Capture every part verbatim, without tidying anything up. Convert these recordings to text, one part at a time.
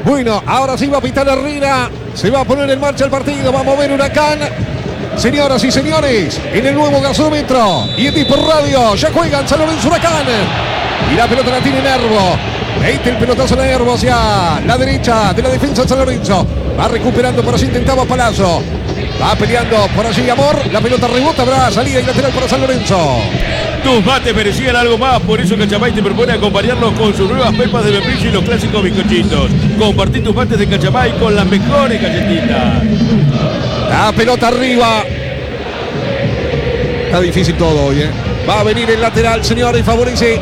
Bueno, ahora sí va a pitar Herrera. Se va a poner en marcha el partido. Va a mover Huracán. Señoras y señores, en el nuevo gasómetro y en Tipo Radio, ya juegan San Lorenzo Huracán. Y la pelota la tiene Nervo. Mete el pelotazo de Nervo hacia la derecha de la defensa de San Lorenzo. Va recuperando, por allí intentaba Palazzo. Va peleando por allí Amor. La pelota rebota, habrá salida y lateral para San Lorenzo. Tus mates merecían algo más, por eso Cachamay te propone acompañarlos con sus nuevas pepas de membrillo y los clásicos bizcochitos. Compartí tus mates de Cachamay con las mejores galletitas. La pelota arriba. Está difícil todo hoy, ¿eh? Va a venir el lateral, señor, y favorece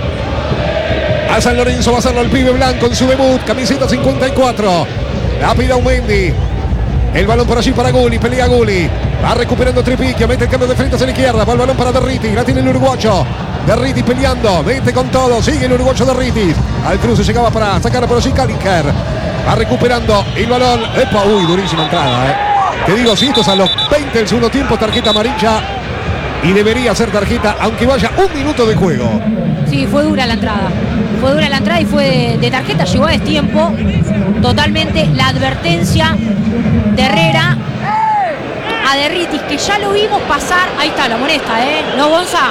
a San Lorenzo. Va a hacerlo el pibe blanco en su debut. Camiseta cincuenta y cuatro. La pide Aumendi. El balón por allí para Gulli. Pelea Gulli. Va recuperando Tripiquio. Mete el cambio de frente hacia la izquierda. Va el balón para Derriti. La tiene el uruguayo. Derriti peleando. Mete con todo. Sigue el uruguayo Derriti. Al cruce llegaba para sacar por allí Kalliker. Va recuperando el balón. Epa, uy, durísima entrada, ¿eh? Te digo, si esto es a los veinte del segundo tiempo, tarjeta amarilla. Y debería ser tarjeta, aunque vaya un minuto de juego. Sí, fue dura la entrada. Fue dura la entrada y fue de, de tarjeta. Llegó a destiempo. Totalmente la advertencia de Herrera a Derritis, que ya lo vimos pasar. Ahí está, la molesta, ¿eh? ¿No, Gonza?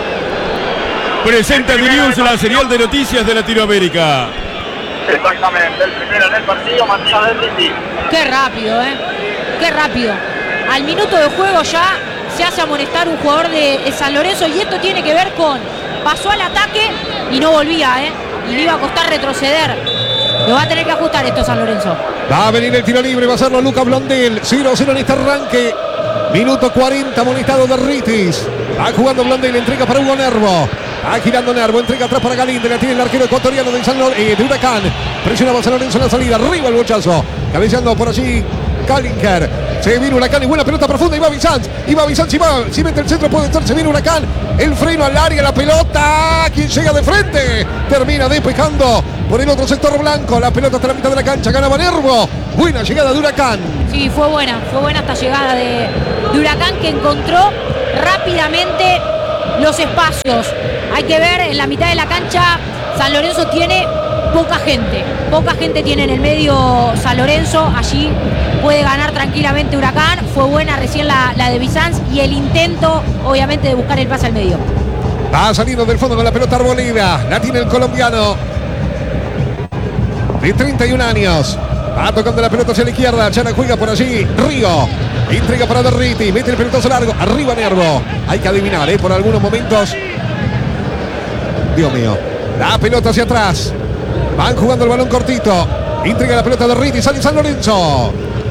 Presenta News, la serial de noticias de Latinoamérica. Exactamente, el primero en el partido, Matías Derriti. Qué rápido, ¿eh? Qué rápido. Al minuto de juego ya se hace amonestar un jugador de San Lorenzo, y esto tiene que ver con, pasó al ataque y no volvía, ¿eh? Y le iba a costar retroceder. Lo va a tener que ajustar esto San Lorenzo. Va a venir el tiro libre, va a hacerlo Lucas Blondel. cero cero en este arranque. Minuto cuarenta, amonestado Derritis. Va jugando Blondel, entrega para Hugo Nervo. Va girando Nervo, entrega atrás para Galíndez. La tiene el arquero ecuatoriano de, San Lorenzo, eh, de Huracán. Presionaba San Lorenzo en la salida. Arriba el bochazo. Cabeceando por allí Kalliker. Se viene Huracán y buena pelota profunda. Y va Bizanz. Y va Bizanz. Si va, si mete el centro puede estar. Se viene Huracán. El freno al área. La pelota. Quien llega de frente. Termina despejando por el otro sector blanco. La pelota hasta la mitad de la cancha. Ganaba Nervo. Buena llegada de Huracán. Sí, fue buena. Fue buena esta llegada de, de Huracán, que encontró rápidamente los espacios. Hay que ver, en la mitad de la cancha San Lorenzo tiene poca gente. Poca gente tiene en el medio San Lorenzo. Allí puede ganar tranquilamente Huracán. Fue buena recién la, la de Bizanz, y el intento, obviamente, de buscar el pase al medio. Va saliendo del fondo con la pelota Arboleda. La tiene el colombiano de treinta y un años. Va tocando la pelota hacia la izquierda. Chana juega por allí. Río. Entrega para Derriti. Mete el pelotazo largo. Arriba Nervo. Hay que adivinar, ¿eh? Por algunos momentos. Dios mío. La pelota hacia atrás. Van jugando el balón cortito. Entrega la pelota Derriti. Sale San Lorenzo.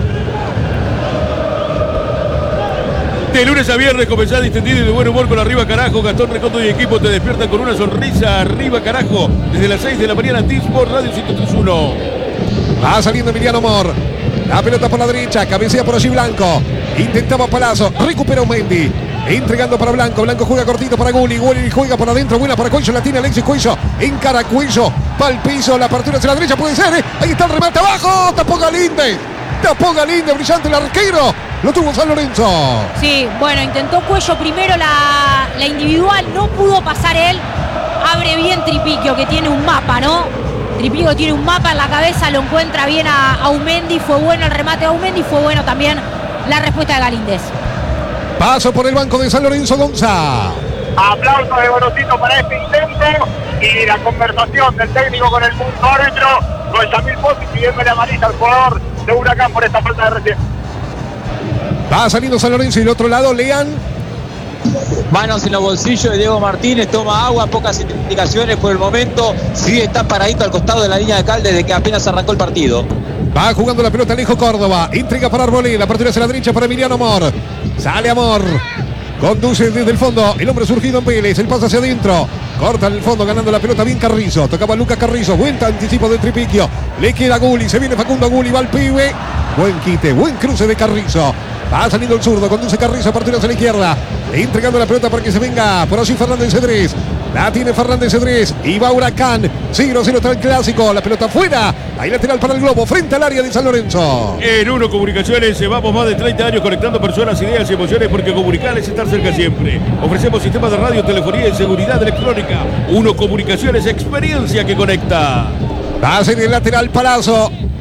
De lunes a viernes comenzá distendido y de buen humor con Arriba Carajo. Gastón Recondo y equipo te despiertan con una sonrisa. Arriba Carajo. Desde las seis de la mañana, T-Sport Radio ciento tres punto uno. Va saliendo Emiliano Mor. La pelota por la derecha. Cabecea por allí Blanco. Intentaba Palazzo. Recupera Mendy. Entregando para Blanco. Blanco juega cortito para Gulli. Gulli juega por adentro. Buena para Cuello. La tiene Alexis Cuello. Encara Cuello. Va al piso. La apertura hacia la derecha. Puede ser. ¿eh? Ahí está el remate abajo. Tapó Galíndez. Tapó Galíndez. Brillante el arquero. Lo tuvo San Lorenzo. Sí, bueno, intentó Cuello primero la, la individual. No pudo pasar él. Abre bien Tripiquio, que tiene un mapa, ¿no? Tripiquio tiene un mapa en la cabeza. Lo encuentra bien a Aumendi. Fue bueno el remate de Aumendi. Fue bueno también la respuesta de Galíndez. Paso por el banco de San Lorenzo, Gonza. Aplausos de Borosito para este intento y la conversación del técnico con el punto árbitro, con Yamil Pozzi pidiéndole amarilla al jugador de Huracán por esta falta de recién. Va saliendo San Lorenzo y el otro lado, Lean. Manos en los bolsillos de Diego Martínez, toma agua, pocas indicaciones por el momento. Sí está paradito al costado de la línea de cal desde que apenas arrancó el partido. Va jugando la pelota Alejo Córdoba. Intriga para Arboleda. La apertura hacia la derecha para Emiliano Amor. Sale Amor. Conduce desde el fondo. El hombre surgido en Vélez. El pase hacia adentro. Corta en el fondo ganando la pelota bien Carrizo. Tocaba Lucas Carrizo. Buen anticipo de Tripiquio. Le queda Gulli. Se viene Facundo Gulli. Va al pibe. Buen quite. Buen cruce de Carrizo. Va saliendo el zurdo. Conduce Carrizo. Apertura hacia la izquierda. Entregando la pelota para que se venga por allí Fernández Cedrés. La tiene Fernández Cedrés. Y va Huracán. cero cero está el clásico. La pelota fuera. Ahí lateral para el globo. Frente al área de San Lorenzo. En Uno Comunicaciones llevamos más de treinta años conectando personas, ideas y emociones, porque comunicar es estar cerca siempre. Ofrecemos sistemas de radio, telefonía y seguridad electrónica. Uno Comunicaciones, experiencia que conecta. Va a ser el lateral Palazzo.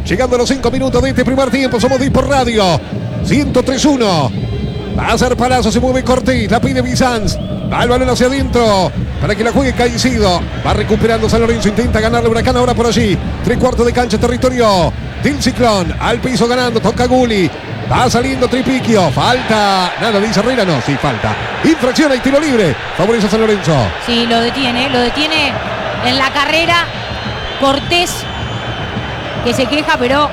Llegando a los cinco minutos de este primer tiempo. Somos Dis por Radio. ciento tres uno. Va a hacer Palazzo, se mueve Cortés, la pide Bizanz. Va el balón hacia adentro para que la juegue Caicedo. Va recuperando San Lorenzo, intenta ganarle Huracán ahora por allí. Tres cuartos de cancha, territorio del Ciclón. Al piso ganando, toca Gulli. Va saliendo Tripiquio, falta. Nada, dice Herrera, no, sí, falta. Infracción, hay tiro libre. Favorece a San Lorenzo. Sí, lo detiene, lo detiene en la carrera Cortés, que se queja, pero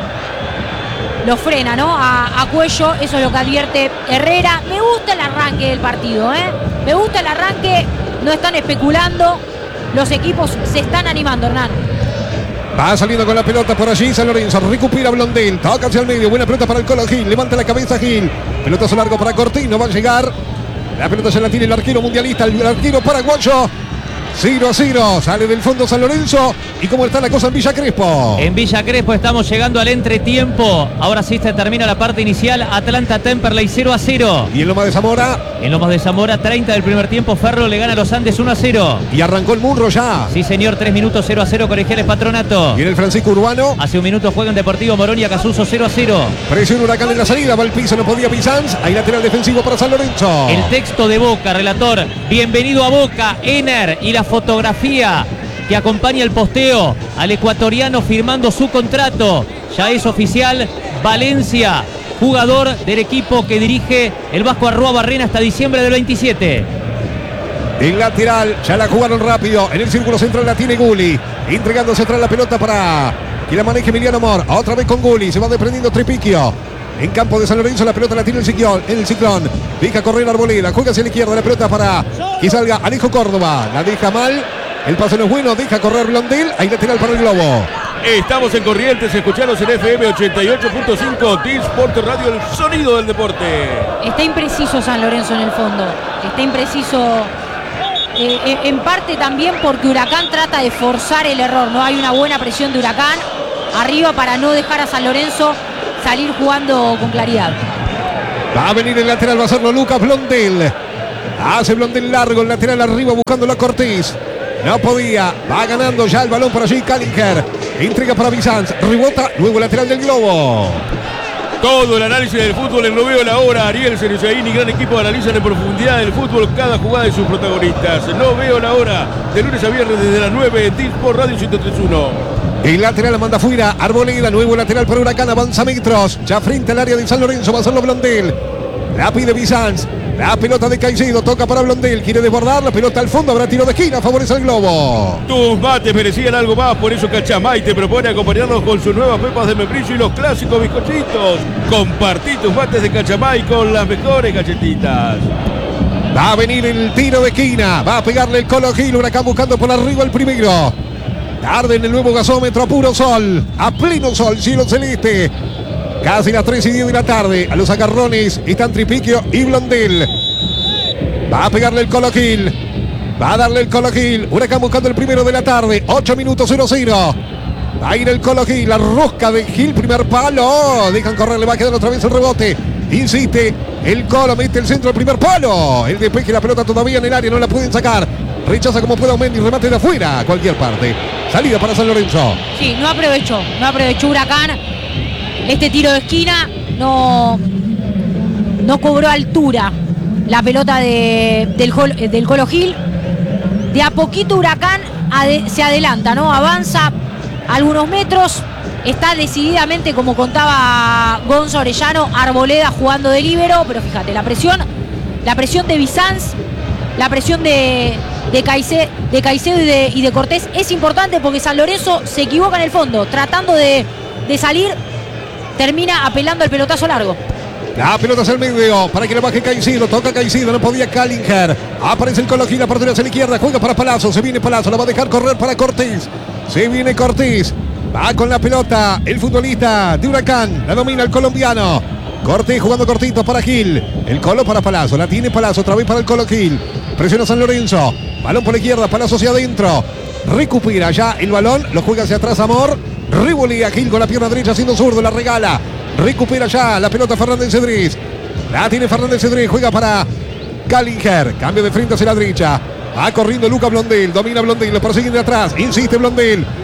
lo frena, ¿no? A, a Cuello, eso es lo que advierte Herrera. Me gusta el arranque del partido, ¿eh? Me gusta el arranque, no están especulando, los equipos se están animando, Hernán. Va saliendo con la pelota por allí San Lorenzo, recupera Blondel, toca hacia el medio, buena pelota para el Colo Gil, levanta la cabeza Gil, pelotazo largo para Cortés, no va a llegar. La pelota ya la tiene el arquero mundialista, el arquero paraguayo. cero a cero, sale del fondo San Lorenzo. ¿Y cómo está la cosa en Villa Crespo? En Villa Crespo estamos llegando al entretiempo. Ahora sí se termina la parte inicial. Atlanta Temperley cero a cero. Y en Lomas de Zamora. En Lomas de Zamora, treinta del primer tiempo. Ferro le gana a los Andes uno a cero. Y arrancó el Munro ya. Sí, señor, tres minutos cero a cero. Colegiales Patronato. Y en el Francisco Urbano. Hace un minuto juega en Deportivo Morón y Acasuso cero a cero. Presión Huracán en la salida. Va al piso, no podía Bizanz. Hay lateral defensivo para San Lorenzo. El texto de Boca, relator. Bienvenido a Boca, Ener. Y la fotografía que acompaña el posteo al ecuatoriano firmando su contrato. Ya es oficial, Valencia, jugador del equipo que dirige el Vasco Arrua Barrena hasta diciembre del veintisiete. El lateral, ya la jugaron rápido. En el círculo central la tiene Gulli. Entregándose atrás la pelota para que la maneje Emiliano Amor. Otra vez con Gulli, se va desprendiendo Tripiquio. En campo de San Lorenzo la pelota la tiene el Ciclón. En el Ciclón, deja correr Arboleda. Juega hacia la izquierda la pelota para que salga Alejo Córdoba. La deja mal. El pase no es bueno, deja correr Blondel. Hay lateral para el Globo. Estamos en Corrientes, escucharos en F M ochenta y ocho punto cinco, Disport Radio, el sonido del deporte. Está impreciso San Lorenzo en el fondo. Está impreciso eh, en parte también porque Huracán trata de forzar el error. No hay una buena presión de Huracán arriba para no dejar a San Lorenzo salir jugando con claridad. Va a venir el lateral, va a hacerlo Lucas Blondel. Hace Blondel largo, el lateral arriba buscando a Cortés. No podía, va ganando ya el balón por allí Kallinger. Entrega para Bizanz, rebota, nuevo lateral del Globo. Todo el análisis del fútbol en Lo Veo la Hora. Ariel Cerezaín y gran equipo analizan en profundidad el fútbol, cada jugada de sus protagonistas. Lo Veo la Hora, de lunes a viernes desde las nueve, Disport Radio ciento tres punto uno. El lateral la manda fuera, Arboleda, nuevo lateral para Huracán, avanza metros, ya frente al área de San Lorenzo, va a hacerlo Blondel. La pide Bizanz. La pelota de Caicedo, toca para Blondel, quiere desbordar, la pelota al fondo, habrá tiro de esquina, favorece al Globo. Tus mates merecían algo más, por eso Cachamay te propone acompañarnos con sus nuevas pepas de membrillo y los clásicos bizcochitos. Compartí tus mates de Cachamay con las mejores galletitas. Va a venir el tiro de esquina, va a pegarle el Colo Gil, Huracán buscando por arriba el primero. Tarde en el nuevo gasómetro, a puro sol, a pleno sol, cielo celeste. Casi las tres y diez de la tarde. A los agarrones están Tripiquio y Blondel. Va a pegarle el Colo Gil. Va a darle el Colo Gil. Huracán buscando el primero de la tarde. ocho minutos cero cero. Va a ir el Colo Gil. La rosca de Gil. Primer palo. Dejan correr. Le va a quedar otra vez el rebote. Insiste. El Colo mete el centro del primer palo. El despeje, la pelota todavía en el área. No la pueden sacar. Rechaza como pueda Mendy. Remate de afuera. A cualquier parte. Salida para San Lorenzo. Sí, no aprovechó. No aprovechó Huracán. Este tiro de esquina no, no cobró altura la pelota de, del, del Colo Gil. De a poquito Huracán ade, se adelanta, ¿no? Avanza algunos metros. Está decididamente, como contaba Gonzo Orellano, Arboleda jugando de líbero. Pero fíjate, la presión, la presión de Bizanz, la presión de, de, Caicedo, de Caicedo y de, y de Cortés es importante porque San Lorenzo se equivoca en el fondo, tratando de, de salir. Termina apelando al pelotazo largo. La pelota hacia el medio para que le baje Caicedo. Toca Caicedo, no podía Kallinger. Aparece el Colo Gil, la partida hacia la izquierda. Juega para Palazzo, se viene Palazzo, la va a dejar correr para Cortés. Se viene Cortés. Va con la pelota el futbolista de Huracán. La domina el colombiano. Cortés jugando cortito para Gil. El Colo para Palazzo, la tiene Palazzo, otra vez para el Colo Gil. Presiona San Lorenzo. Balón por la izquierda, Palazzo hacia adentro. Recupera ya el balón, lo juega hacia atrás Amor. Revolea Gil con la pierna derecha haciendo zurdo, la regala. Recupera ya la pelota Fernández Cedrés. La tiene Fernández Cedrés, juega para Kallinger. Cambio de frente hacia la derecha. Va corriendo Lucas Blondel, domina Blondel, lo persiguen de atrás. Insiste Blondel.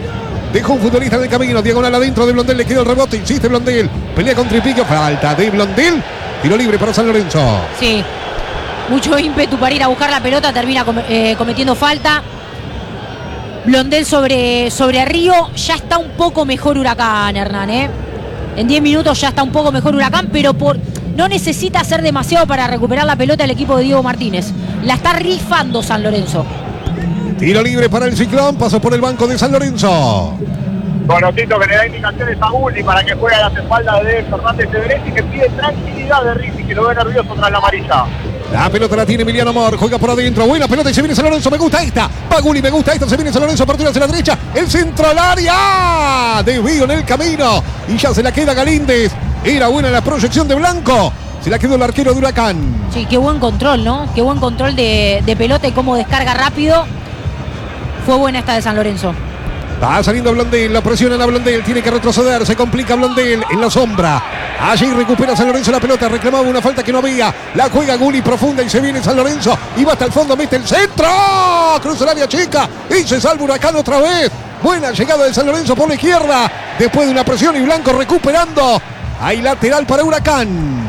Dejó un futbolista en el camino. Diagonal adentro de Blondel. Le quedó el rebote. Insiste Blondel. Pelea con Tripiquio. Falta de Blondel. Tiro libre para San Lorenzo. Sí. Mucho ímpetu para ir a buscar la pelota. Termina com eh, cometiendo falta. Blondel sobre, sobre Río. Ya está un poco mejor Huracán, Hernán, ¿eh? En diez minutos ya está un poco mejor Huracán, pero por, no necesita hacer demasiado para recuperar la pelota el equipo de Diego Martínez. La está rifando San Lorenzo. Tiro libre para el Ciclón. Pasó por el banco de San Lorenzo. Conocito que le da indicaciones a Gulli para que juegue a las espaldas de Fernández Cedrés y que pide tranquilidad de Rizzi, que lo ve nervioso tras la amarilla. La pelota la tiene Emiliano Amor, juega por adentro, buena pelota y se viene San Lorenzo, me gusta esta, va Gulli, me gusta esta, se viene San Lorenzo, apertura hacia la derecha, el centro al área, desvío en el camino y ya se la queda Galíndez, era buena la proyección de Blanco, se la quedó el arquero de Huracán. Sí, qué buen control, ¿no? Qué buen control de, de pelota y cómo descarga rápido, fue buena esta de San Lorenzo. Va saliendo Blondel, la presiona a Blondel, tiene que retroceder, se complica Blondel en la sombra. Allí recupera San Lorenzo la pelota, reclamaba una falta que no había. La juega Gulli profunda y se viene San Lorenzo. Y va hasta el fondo, mete el centro. Cruza el área chica y se salva Huracán otra vez. Buena llegada de San Lorenzo por la izquierda. Después de una presión y Blanco recuperando. Hay lateral para Huracán.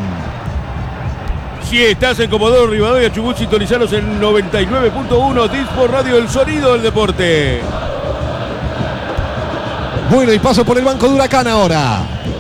Si estás en Comodoro Rivadavia, Chubut, sintonizanos en noventa y nueve punto uno Dispor Radio, el sonido del deporte. Bueno, y paso por el banco de Huracán ahora.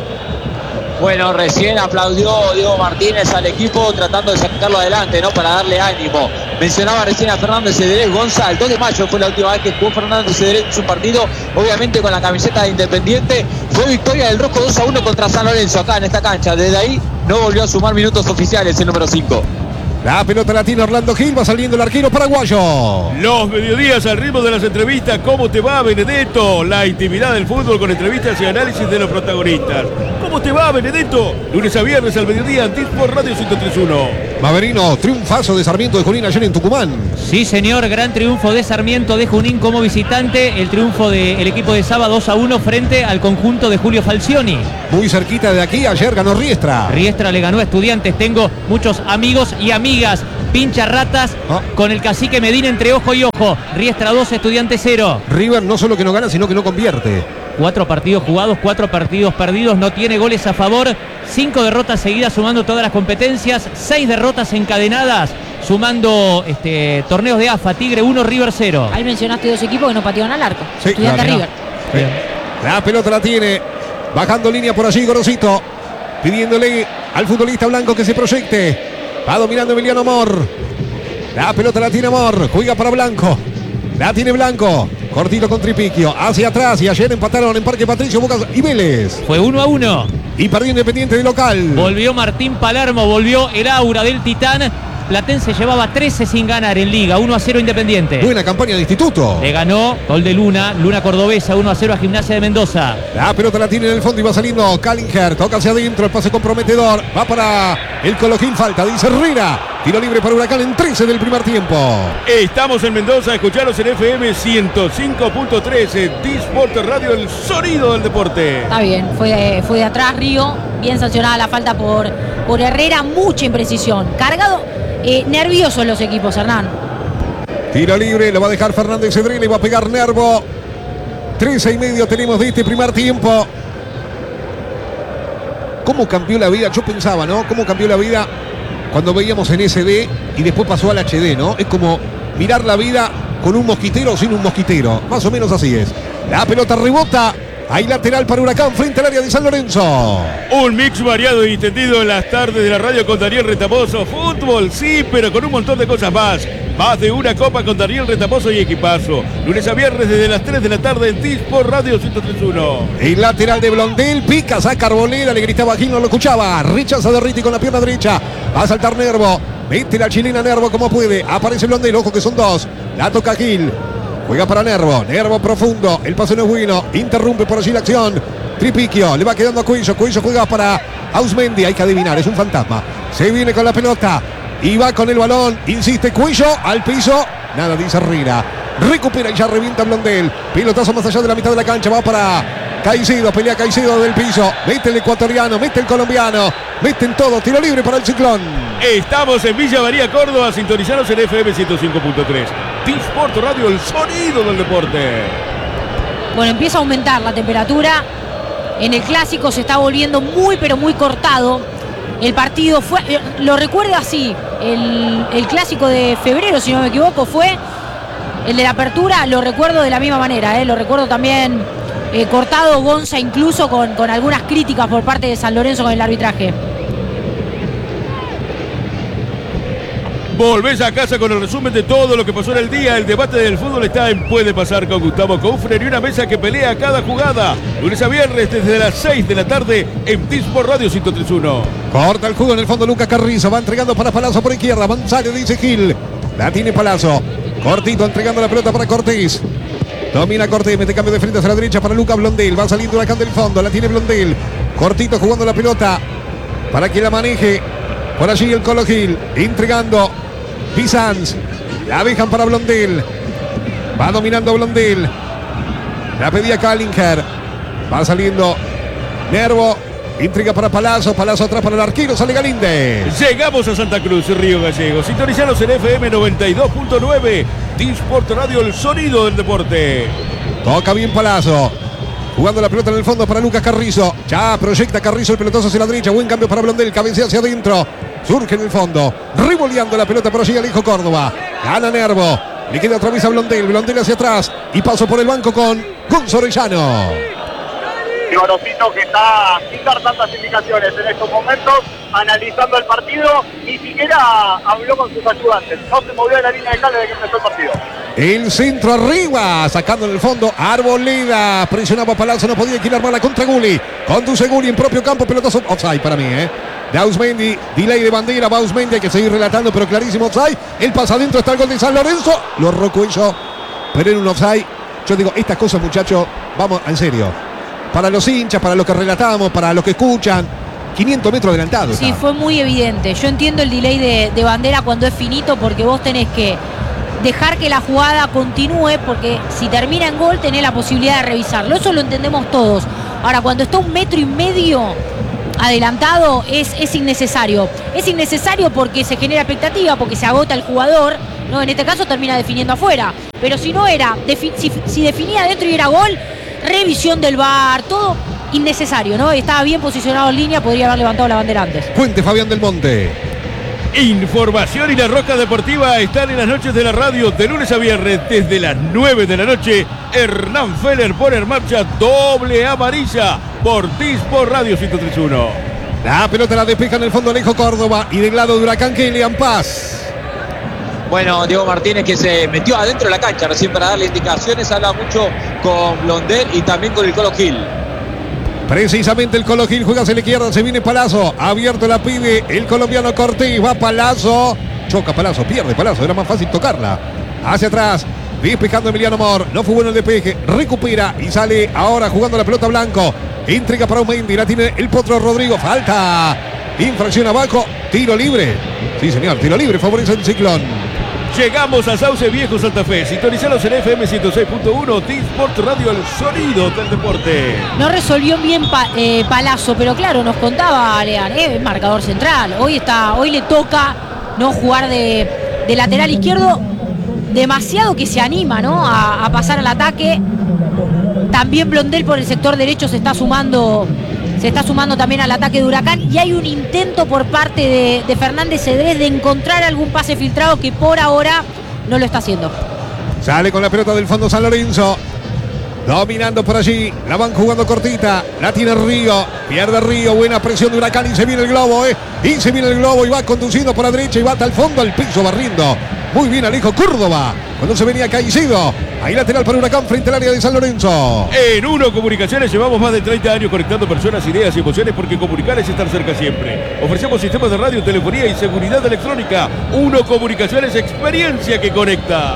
Bueno, recién aplaudió Diego Martínez al equipo tratando de sacarlo adelante, ¿no? Para darle ánimo. Mencionaba recién a Fernández Cedrés González. dos de mayo fue la última vez que jugó Fernández Cedrés en su partido, obviamente con la camiseta de Independiente. Fue victoria del Rojo dos a uno contra San Lorenzo acá en esta cancha. Desde ahí no volvió a sumar minutos oficiales el número cinco. La pelota la tiene Orlando Gil, va saliendo el arquero paraguayo. Los mediodías al ritmo de las entrevistas. ¿Cómo te va, Benedetto? La intimidad del fútbol con entrevistas y análisis de los protagonistas. ¿Cómo te va, Benedetto? Lunes a viernes al mediodía en Dispor Radio ciento tres punto uno. Maverino, triunfazo de Sarmiento de Junín ayer en Tucumán. Sí, señor, gran triunfo de Sarmiento de Junín como visitante. El triunfo del equipo de Saba dos a uno frente al conjunto de Julio Falcioni. Muy cerquita de aquí, ayer ganó Riestra. Riestra le ganó a Estudiantes. Tengo muchos amigos y amigas pincha ratas oh. con el cacique Medina entre ojo y ojo. Riestra dos, Estudiantes cero. River no solo que no gana, sino que no convierte. Cuatro partidos jugados, cuatro partidos perdidos, no tiene goles a favor. Cinco derrotas seguidas sumando todas las competencias. Seis derrotas encadenadas sumando este, torneos de A F A. Tigre uno, River cero. Ahí mencionaste dos equipos que no patearon al arco. Sí, Estudiantes claro. River. Bien. La pelota la tiene. Bajando línea por allí Gorosito. Pidiéndole al futbolista blanco que se proyecte. Va dominando Emiliano Amor. La pelota la tiene Amor. Juega para Blanco. La tiene Blanco. Cortito con Tripiquio. Hacia atrás. Y ayer empataron en Parque Patricio Boca y Vélez. Fue uno a uno. Y perdió Independiente de local. Volvió Martín Palermo. Volvió el aura del Titán. Platense llevaba trece sin ganar en Liga. uno a cero Independiente. Buena campaña de Instituto. Le ganó gol de Luna. Luna Cordobesa. uno a cero a Gimnasia de Mendoza. La pelota la tiene en el fondo y va saliendo Callinger. Toca hacia adentro. El pase comprometedor. Va para el Coloquín. Falta. Dice Herrera. Tiro libre para Huracán en trece del primer tiempo. Estamos en Mendoza. Escucharos en F M ciento cinco punto tres. Disport Radio, el sonido del deporte. Está bien. Fue de, fue de atrás Río. Bien sancionada la falta por, por Herrera. Mucha imprecisión. Cargado. Eh, nerviosos los equipos, Hernán. Tiro libre, lo va a dejar Fernández Cedrés, le va a pegar Nervo. trece y medio tenemos de este primer tiempo. ¿Cómo cambió la vida? Yo pensaba, ¿no? ¿Cómo cambió la vida cuando veíamos en S D y después pasó al H D, ¿no? Es como mirar la vida con un mosquitero o sin un mosquitero. Más o menos así es. La pelota rebota. Hay lateral para Huracán frente al área de San Lorenzo. Un mix variado y distendido en las tardes de la radio con Daniel Retamoso. Fútbol, sí, pero con un montón de cosas más. Más de una copa con Daniel Retamoso y equipazo. Lunes a viernes desde las tres de la tarde en Dispor Radio ciento tres punto uno. El lateral de Blondel, pica, saca Arboleda, le gritaba Gil, no lo escuchaba. Rechaza de Riti con la pierna derecha. Va a saltar Nervo. Mete la chilena Nervo como puede. Aparece Blondel, ojo que son dos. La toca Gil. Juega para Nervo, Nervo profundo, el pase no es bueno, interrumpe por allí la acción, Tripiquio, le va quedando a Cuello, Cuello juega para Ausmendi, hay que adivinar, es un fantasma, se viene con la pelota, y va con el balón, insiste Cuello, al piso, nada dice Herrera, recupera y ya revienta Blondel, pelotazo más allá de la mitad de la cancha, va para Caicedo, pelea Caicedo del piso, mete el ecuatoriano, mete el colombiano, meten todo, tiro libre para el Ciclón. Estamos en Villa María, Córdoba, sintonizaros en F M ciento cinco punto tres. Disport Radio, el sonido del deporte. Bueno, empieza a aumentar la temperatura. En el clásico se está volviendo muy, pero muy cortado. El partido fue, lo recuerdo así, el, el clásico de febrero, si no me equivoco, fue el de la apertura, lo recuerdo de la misma manera, ¿eh? Lo recuerdo también eh, cortado, Gonza incluso con, con algunas críticas por parte de San Lorenzo con el arbitraje. Volvés a casa con el resumen de todo lo que pasó en el día. El debate del fútbol está en Puede Pasar con Gustavo Confrer y una mesa que pelea cada jugada. Lunes a viernes desde las seis de la tarde en T-Sport Radio ciento tres punto uno. Corta el juego en el fondo Lucas Carrizo. Va entregando para Palazzo por izquierda. Manzano dice Gil. La tiene Palazzo. Cortito entregando la pelota para Cortés. Domina Cortés. Mete cambio de frente hacia la derecha para Lucas Blondel. Va saliendo Huracán del fondo. La tiene Blondel. Cortito jugando la pelota para que la maneje. Por allí el Colo Gil. Entregando. Bizanz, la dejan para Blondel. Va dominando Blondel. La pedía Kallinger. Va saliendo Nervo. Intriga para Palazzo. Palazzo atrás para el arquero. Sale Galíndez. Llegamos a Santa Cruz, Río Gallegos. Sintonizanos en F M noventa y dos punto nueve. T-Sport Radio, el sonido del deporte. Toca bien Palazzo. Jugando la pelota en el fondo para Lucas Carrizo. Ya proyecta Carrizo el pelotazo hacia la derecha. Buen cambio para Blondel. Cabecea hacia adentro. Surge en el fondo. Revoleando la pelota por allí al hijo Córdoba. Gana Nervo. Le queda otra vez a Blondel. Blondel hacia atrás. Y paso por el banco con Gonzo Orellano. Gorosito que está sin dar tantas indicaciones en estos momentos, analizando el partido, ni siquiera habló con sus ayudantes, no se movió de la línea de cal desde que empezó el partido. El centro arriba, sacando en el fondo Arboleda, presionaba Palazzo, no podía quitar armarla contra Gulli, conduce Gulli en propio campo, pelotazo, offside para mí, eh. De Ausmendi, delay de bandera, va Ausmendi, hay que seguir relatando, pero clarísimo offside, el pasa adentro, está el gol de San Lorenzo, lo erró Cuello, pero en un offside, yo digo, estas cosas muchachos, vamos, en serio. Para los hinchas, para los que relatamos, para los que escuchan, quinientos metros adelantados. Sí, fue muy evidente. Yo entiendo el delay de, de bandera cuando es finito, porque vos tenés que dejar que la jugada continúe, porque si termina en gol tenés la posibilidad de revisarlo. Eso lo entendemos todos. Ahora, cuando está un metro y medio adelantado, es, es innecesario. Es innecesario porque se genera expectativa, porque se agota el jugador, ¿no? En este caso termina definiendo afuera. Pero si no era, si, si definía adentro y era gol, revisión del V A R, todo innecesario, ¿no? Estaba bien posicionado en línea, podría haber levantado la bandera antes. Cuente Fabián del Monte. Información y la Roca Deportiva están en las noches de la radio de lunes a viernes desde las nueve de la noche. Hernán Feller pone en marcha doble amarilla por T-Sport Radio ciento tres punto uno. La pelota la despeja en el fondo Alejo Córdoba y del lado de Huracán Kilian Paz. Bueno, Diego Martínez que se metió adentro de la cancha recién para darle indicaciones, habla mucho con Blondel y también con el Colo Gil. Precisamente el Colo Gil juega hacia la izquierda, se viene Palazzo, abierto la pide el colombiano Cortés, va Palazzo, choca Palazzo, pierde Palazzo, era más fácil tocarla. Hacia atrás, despejando Emiliano Mor, no fue bueno el despeje, recupera y sale ahora jugando la pelota Blanco. Intriga para Aumendi, la tiene el Potro Rodrigo, falta, infracción abajo, tiro libre. Sí señor, tiro libre, favorece el Ciclón. Llegamos a Sauce Viejo, Santa Fe. Sintonizados en F M ciento seis punto uno, T-Sport Radio, el sonido del deporte. No resolvió bien pa, eh, Palazzo, pero claro, nos contaba Lean, eh, marcador central. Hoy está, hoy le toca no jugar de, de lateral izquierdo, demasiado que se anima, ¿no? A, a pasar al ataque. También Blondel por el sector derecho se está sumando. Se está sumando también al ataque de Huracán y hay un intento por parte de, de Fernández Cedrés de encontrar algún pase filtrado que por ahora no lo está haciendo. Sale con la pelota del fondo San Lorenzo. Dominando por allí. La van jugando cortita. La tiene Río. Pierde Río. Buena presión de Huracán y se viene el globo, ¿eh? Y se viene el globo y va conduciendo por la derecha y va hasta el fondo al piso barriendo. Muy bien Alejo Córdoba. Cuando se venía Caicedo. Ahí lateral para Huracán frente al área de San Lorenzo. En Uno Comunicaciones llevamos más de treinta años conectando personas, ideas y emociones porque comunicar es estar cerca siempre. Ofrecemos sistemas de radio, telefonía y seguridad electrónica. Uno Comunicaciones, experiencia que conecta.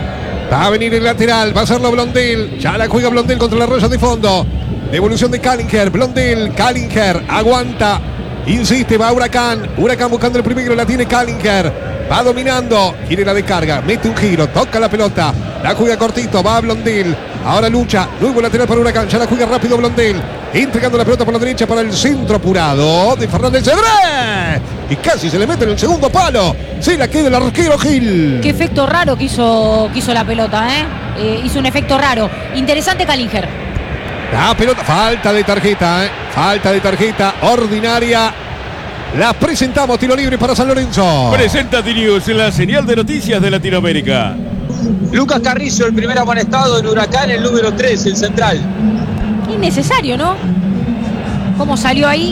Va a venir el lateral, va a hacerlo Blondel. Ya la juega Blondel contra la raya de fondo. Devolución de Kallinger. Blondel, Kallinger, aguanta. Insiste, va Huracán. Huracán buscando el primero, la tiene Kallinger. Va dominando, quiere la descarga, mete un giro, toca la pelota, la juega cortito, va a Blondel, ahora lucha, nuevo lateral para Huracán, ya la juega rápido Blondel, entregando la pelota por la derecha para el centro apurado de Fernández Cedrés, y casi se le mete en el segundo palo, se la queda el arquero Gil. Qué efecto raro que hizo, que hizo la pelota, ¿eh? eh, hizo un efecto raro. Interesante Calinger. La pelota, falta de tarjeta, ¿eh? Falta de tarjeta ordinaria. La presentamos, tiro libre para San Lorenzo. Presenta T-News, la señal de noticias de Latinoamérica. Lucas Carrizo, el primer amonestado en Huracán, el número tres, el central. Innecesario, ¿no? Cómo salió ahí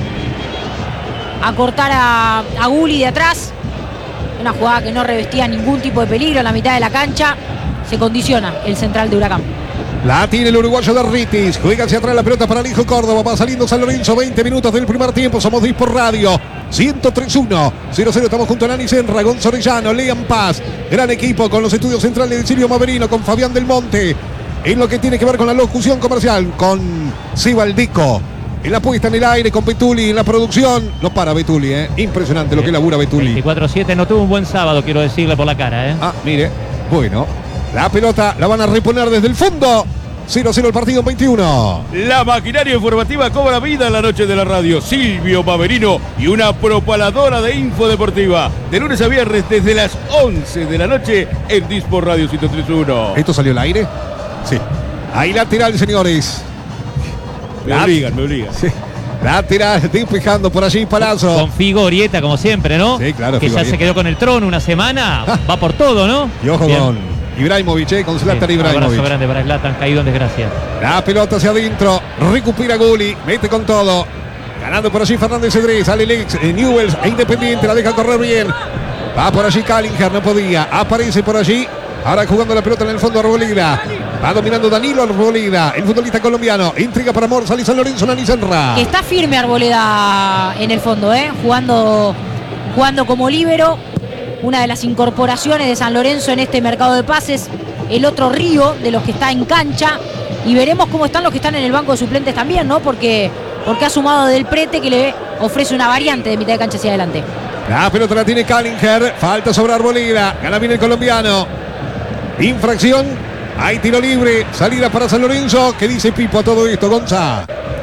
a cortar a, a Gulli de atrás. Una jugada que no revestía ningún tipo de peligro en la mitad de la cancha. Se condiciona el central de Huracán. La tiene el uruguayo de Ritis. Juega hacia atrás la pelota para el hijo Córdoba. Va saliendo San Lorenzo. veinte minutos del primer tiempo. Somos D I S por radio. ciento tres uno. cero cero. Estamos junto a Nani Senra, Gonzalo Orellano, Lean Paz. Gran equipo con los estudios centrales de Silvio Maverino, con Fabián Del Monte. En lo que tiene que ver con la locución comercial, con Sibaldico. En la puesta en el aire con Betuli, en la producción. No para Betuli, ¿eh? Impresionante lo que labura Betuli. veinticuatro siete no tuvo un buen sábado, quiero decirle por la cara, ¿eh? Ah, mire. Bueno. La pelota la van a reponer desde el fondo. cero cero el partido en veintiuno. La maquinaria informativa cobra vida en la noche de la radio. Silvio Maverino y una propaladora de info deportiva. De lunes a viernes desde las once de la noche en D I S por radio ciento tres uno. ¿Esto salió al aire? Sí. Ahí lateral, señores. Me obligan, me obligan. Sí. Lateral, despejando por allí Palazzo. Con Figo Orieta, como siempre, ¿no? Sí, claro. Que Figo ya se Orieta. quedó con el trono una semana. Ah. Va por todo, ¿no? Y ojo Bien. con Ibrahimovic, eh, con Zlatan Sí, un abrazo Ibrahimovic. grande para Zlatan, caído en desgracia. La pelota hacia adentro. Recupera Gulli. Mete con todo. Ganando por allí Fernández Cedrés. Sale Lex, eh, Newells e Independiente. La deja correr bien. Va por allí Calinger. No podía. Aparece por allí. Ahora jugando la pelota en el fondo Arboleda. Va dominando Danilo Arboleda, el futbolista colombiano. Intriga para Morsal y San Lorenzo, Nani Senra. Que está firme Arboleda en el fondo, ¿eh? Jugando, jugando como líbero. Una de las incorporaciones de San Lorenzo en este mercado de pases. El otro Río de los que está en cancha. Y veremos cómo están los que están en el banco de suplentes también, ¿no? Porque, porque ha sumado Del Prete, que le ofrece una variante de mitad de cancha hacia adelante. La pelota la tiene Calinger. Falta sobre Arboleda. Gana bien el colombiano. Infracción. Hay tiro libre. Salida para San Lorenzo. ¿Qué dice Pipo a todo esto, Gonza?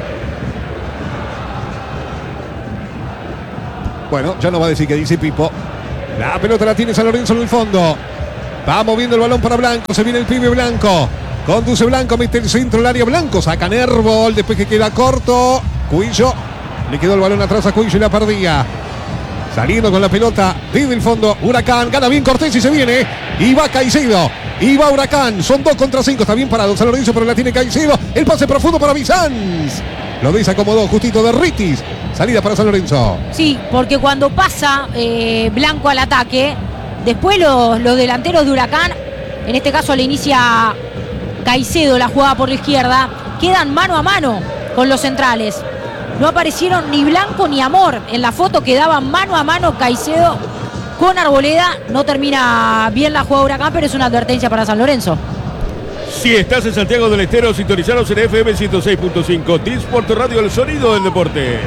Bueno, ya no va a decir qué dice Pipo. La pelota la tiene San Lorenzo en el fondo. Va moviendo el balón para Blanco. Se viene el pibe Blanco. Conduce Blanco. Mete el centro el área Blanco. Saca Nervo. Después que queda corto. Cuillo. Le quedó el balón atrás a Cuillo y la perdía. Saliendo con la pelota desde el fondo. Huracán. Gana bien Cortés y se viene. Y va Caicedo. Y va Huracán. Son dos contra cinco. Está bien parado San Lorenzo, pero la tiene Caicedo. El pase profundo para Bizanz. Lo desacomodó justito de Ritis. Salida para San Lorenzo. Sí, porque cuando pasa eh, Blanco al ataque, después los, los delanteros de Huracán, en este caso le inicia Caicedo la jugada por la izquierda, quedan mano a mano con los centrales. No aparecieron ni Blanco ni Amor. En la foto quedaban mano a mano Caicedo con Arboleda. No termina bien la jugada de Huracán, pero es una advertencia para San Lorenzo. Si estás en Santiago del Estero, sintonizaros en F M ciento seis punto cinco. D I S por radio, el sonido del deporte.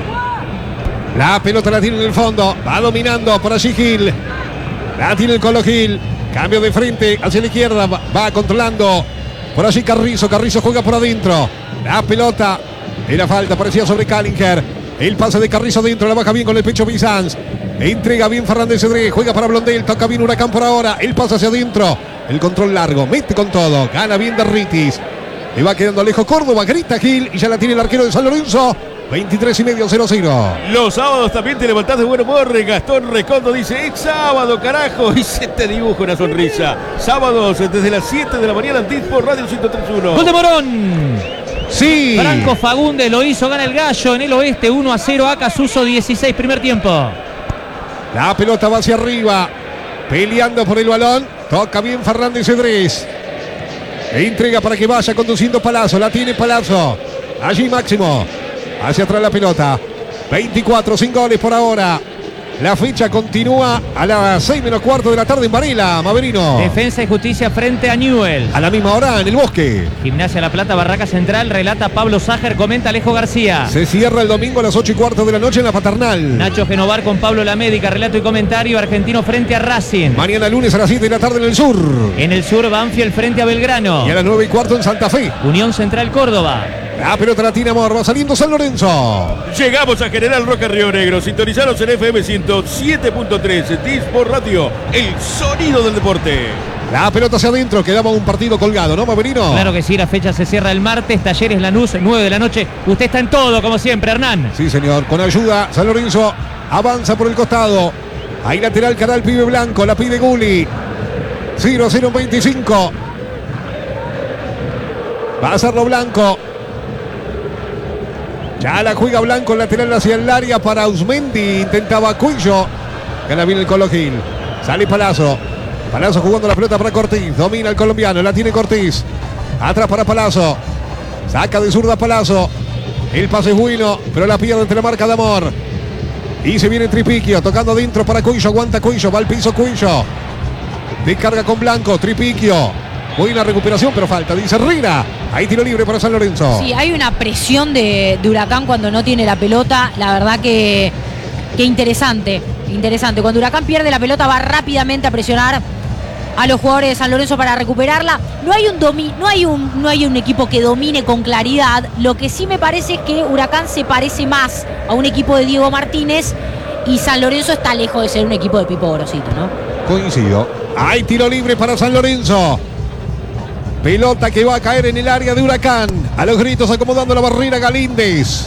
La pelota la tiene en el fondo. Va dominando por allí Gil. La tiene el Colo Gil. Cambio de frente hacia la izquierda. Va, va controlando por allí Carrizo. Carrizo juega por adentro. La pelota. Era falta, parecía sobre Calinger. El pase de Carrizo dentro. La baja bien con el pecho Bizanz. Entrega bien Fernández Cedrés. Juega para Blondel. Toca bien Huracán por ahora. El pase hacia adentro. El control largo. Mete con todo. Gana bien de Ritis. Le va quedando lejos Córdoba. Grita Gil. Y ya la tiene el arquero de San Lorenzo. veintitrés y medio, cero cero. Los sábados también te levantás de buen humor. Gastón Recondo dice: es sábado, carajo. Y se te dibuja una sonrisa. Sábados desde las siete de la mañana en D I S por radio ciento tres punto uno. Gol de Morón. Sí. Franco Fagundes lo hizo, gana el Gallo en el oeste, uno a cero. Acasuso dieciséis, primer tiempo. La pelota va hacia arriba. Peleando por el balón. Toca bien Fernández Cedrés. E entrega para que vaya conduciendo Palazzo. La tiene Palazzo. Allí Máximo. Hacia atrás la pelota. veinticuatro, sin goles por ahora. La fecha continúa a las seis menos cuarto de la tarde en Varela, Maverino. Defensa y Justicia frente a Newell's. A la misma hora en el Bosque. Gimnasia La Plata, Barraca Central, relata Pablo Ságer, comenta Alejo García. Se cierra el domingo a las ocho y cuarto de la noche en la Paternal. Nacho Genovar con Pablo Lamédica, relato y comentario. Argentino frente a Racing. Mañana lunes a las siete de la tarde en el sur. En el sur, Banfield frente a Belgrano. Y a las nueve y cuarto en Santa Fe. Unión Central Córdoba. La pelota la tiene Amor, va saliendo San Lorenzo. Llegamos a General Roca Río Negro. Sintonizaros en F M ciento siete punto tres. D I S por radio, el sonido del deporte. La pelota hacia adentro, quedaba un partido colgado, ¿no, Maverino? Claro que sí, la fecha se cierra el martes. Talleres Lanús, nueve de la noche. Usted está en todo, como siempre, Hernán. Sí, señor. Con ayuda, San Lorenzo avanza por el costado. Ahí lateral, cara al pibe Blanco. La pide Gulli. cero a cero veinticinco. Va a hacerlo Blanco. Ya la juega Blanco, lateral hacia el área para Ausmendi. Intentaba Cuillo. Gana bien el Colo Gil. Sale Palazzo. Palazzo jugando la pelota para Cortés. Domina el colombiano. La tiene Cortés. Atrás para Palazzo. Saca de zurda Palazzo. El pase es bueno, pero la pierde entre la marca de Amor. Y se viene Tripiquio. Tocando adentro para Cuillo. Aguanta Cuillo. Va al piso Cuillo. Descarga con Blanco. Tripiquio. Buena recuperación, pero falta. Dice Rira. Ahí tiro libre para San Lorenzo. Sí, hay una presión de, de Huracán cuando no tiene la pelota. La verdad que, que interesante. Interesante. Cuando Huracán pierde la pelota va rápidamente a presionar a los jugadores de San Lorenzo para recuperarla. No hay un domi no hay un no hay un equipo que domine con claridad. Lo que sí me parece es que Huracán se parece más a un equipo de Diego Martínez y San Lorenzo está lejos de ser un equipo de Pipo Gorosito, ¿no? Coincido. Hay tiro libre para San Lorenzo. Pelota que va a caer en el área de Huracán. A los gritos acomodando la barrera Galíndez.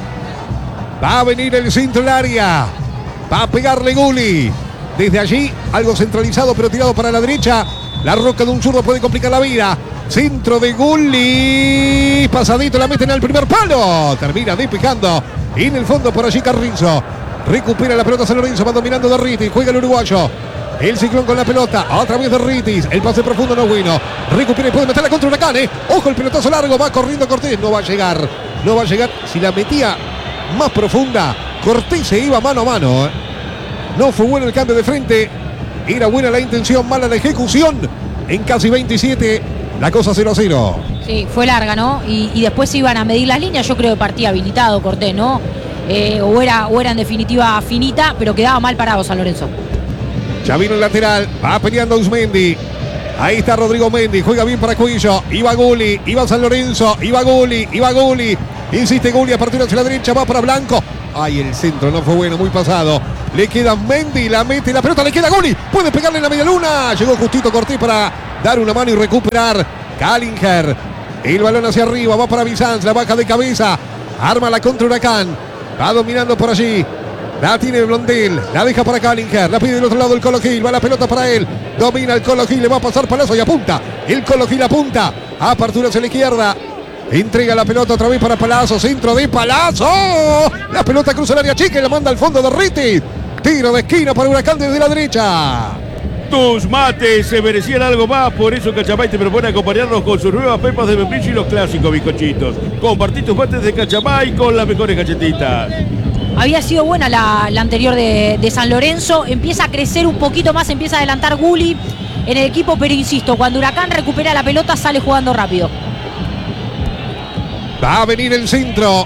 Va a venir el centro del área. Va a pegarle Gulli. Desde allí, algo centralizado, pero tirado para la derecha. La roca de un zurdo puede complicar la vida. Centro de Gulli. Pasadito, la meten al primer palo. Termina despejando. En el fondo por allí Carrizo. Recupera la pelota San Lorenzo. Va dominando Derritis. Juega el uruguayo. El Ciclón con la pelota. Otra vez Derritis. El pase profundo no es bueno. Recupera y puede meterla contra Huracán. ¿eh? Ojo, el pelotazo largo. Va corriendo Cortés. No va a llegar. No va a llegar. Si la metía más profunda, Cortés se iba mano a mano. ¿eh? No fue bueno el cambio de frente. Era buena la intención, mala la ejecución. En casi veintisiete, la cosa cero a cero. Sí, fue larga, ¿no? Y, y después se iban a medir las líneas. Yo creo que partía habilitado Cortés, ¿no? Eh, o, era, o era en definitiva finita, pero quedaba mal parado San Lorenzo. Ya vino el lateral. Va peleando Ausmendi. Ahí está Rodrigo Mendy. Juega bien para Cuillo. Iba Gulli. Iba San Lorenzo. Iba Gulli. Iba Gulli. Insiste Gulli. Apertura hacia la derecha. Va para Blanco. Ay, el centro no fue bueno. Muy pasado. Le queda Mendy, la mete la pelota, le queda Gulli. Puede pegarle en la media luna. Llegó justito Cortés para dar una mano y recuperar. Kallinger. El balón hacia arriba. Va para Bizanz. La baja de cabeza. Arma la contra Huracán. Va dominando por allí. La tiene Blondel. La deja para Kallinger. La pide del otro lado el Colo Gil. Va la pelota para él. Domina el Colo Gil. Le va a pasar Palazzo y apunta. El Colo Gil apunta. Apertura hacia la izquierda. Entrega la pelota otra vez para Palazzo. Centro de Palazzo. La pelota cruza el área chica y la manda al fondo de Riti. Tiro de esquina para Huracán desde la derecha. Tus mates se merecían algo más, por eso Cachamay te propone acompañarnos con sus nuevas pepas de membrillo y los clásicos bizcochitos. Compartí tus mates de Cachamay con las mejores galletitas. Había sido buena la, la anterior de, de San Lorenzo. Empieza a crecer un poquito más, empieza a adelantar Gulli en el equipo, pero insisto, cuando Huracán recupera la pelota sale jugando rápido. Va a venir el centro.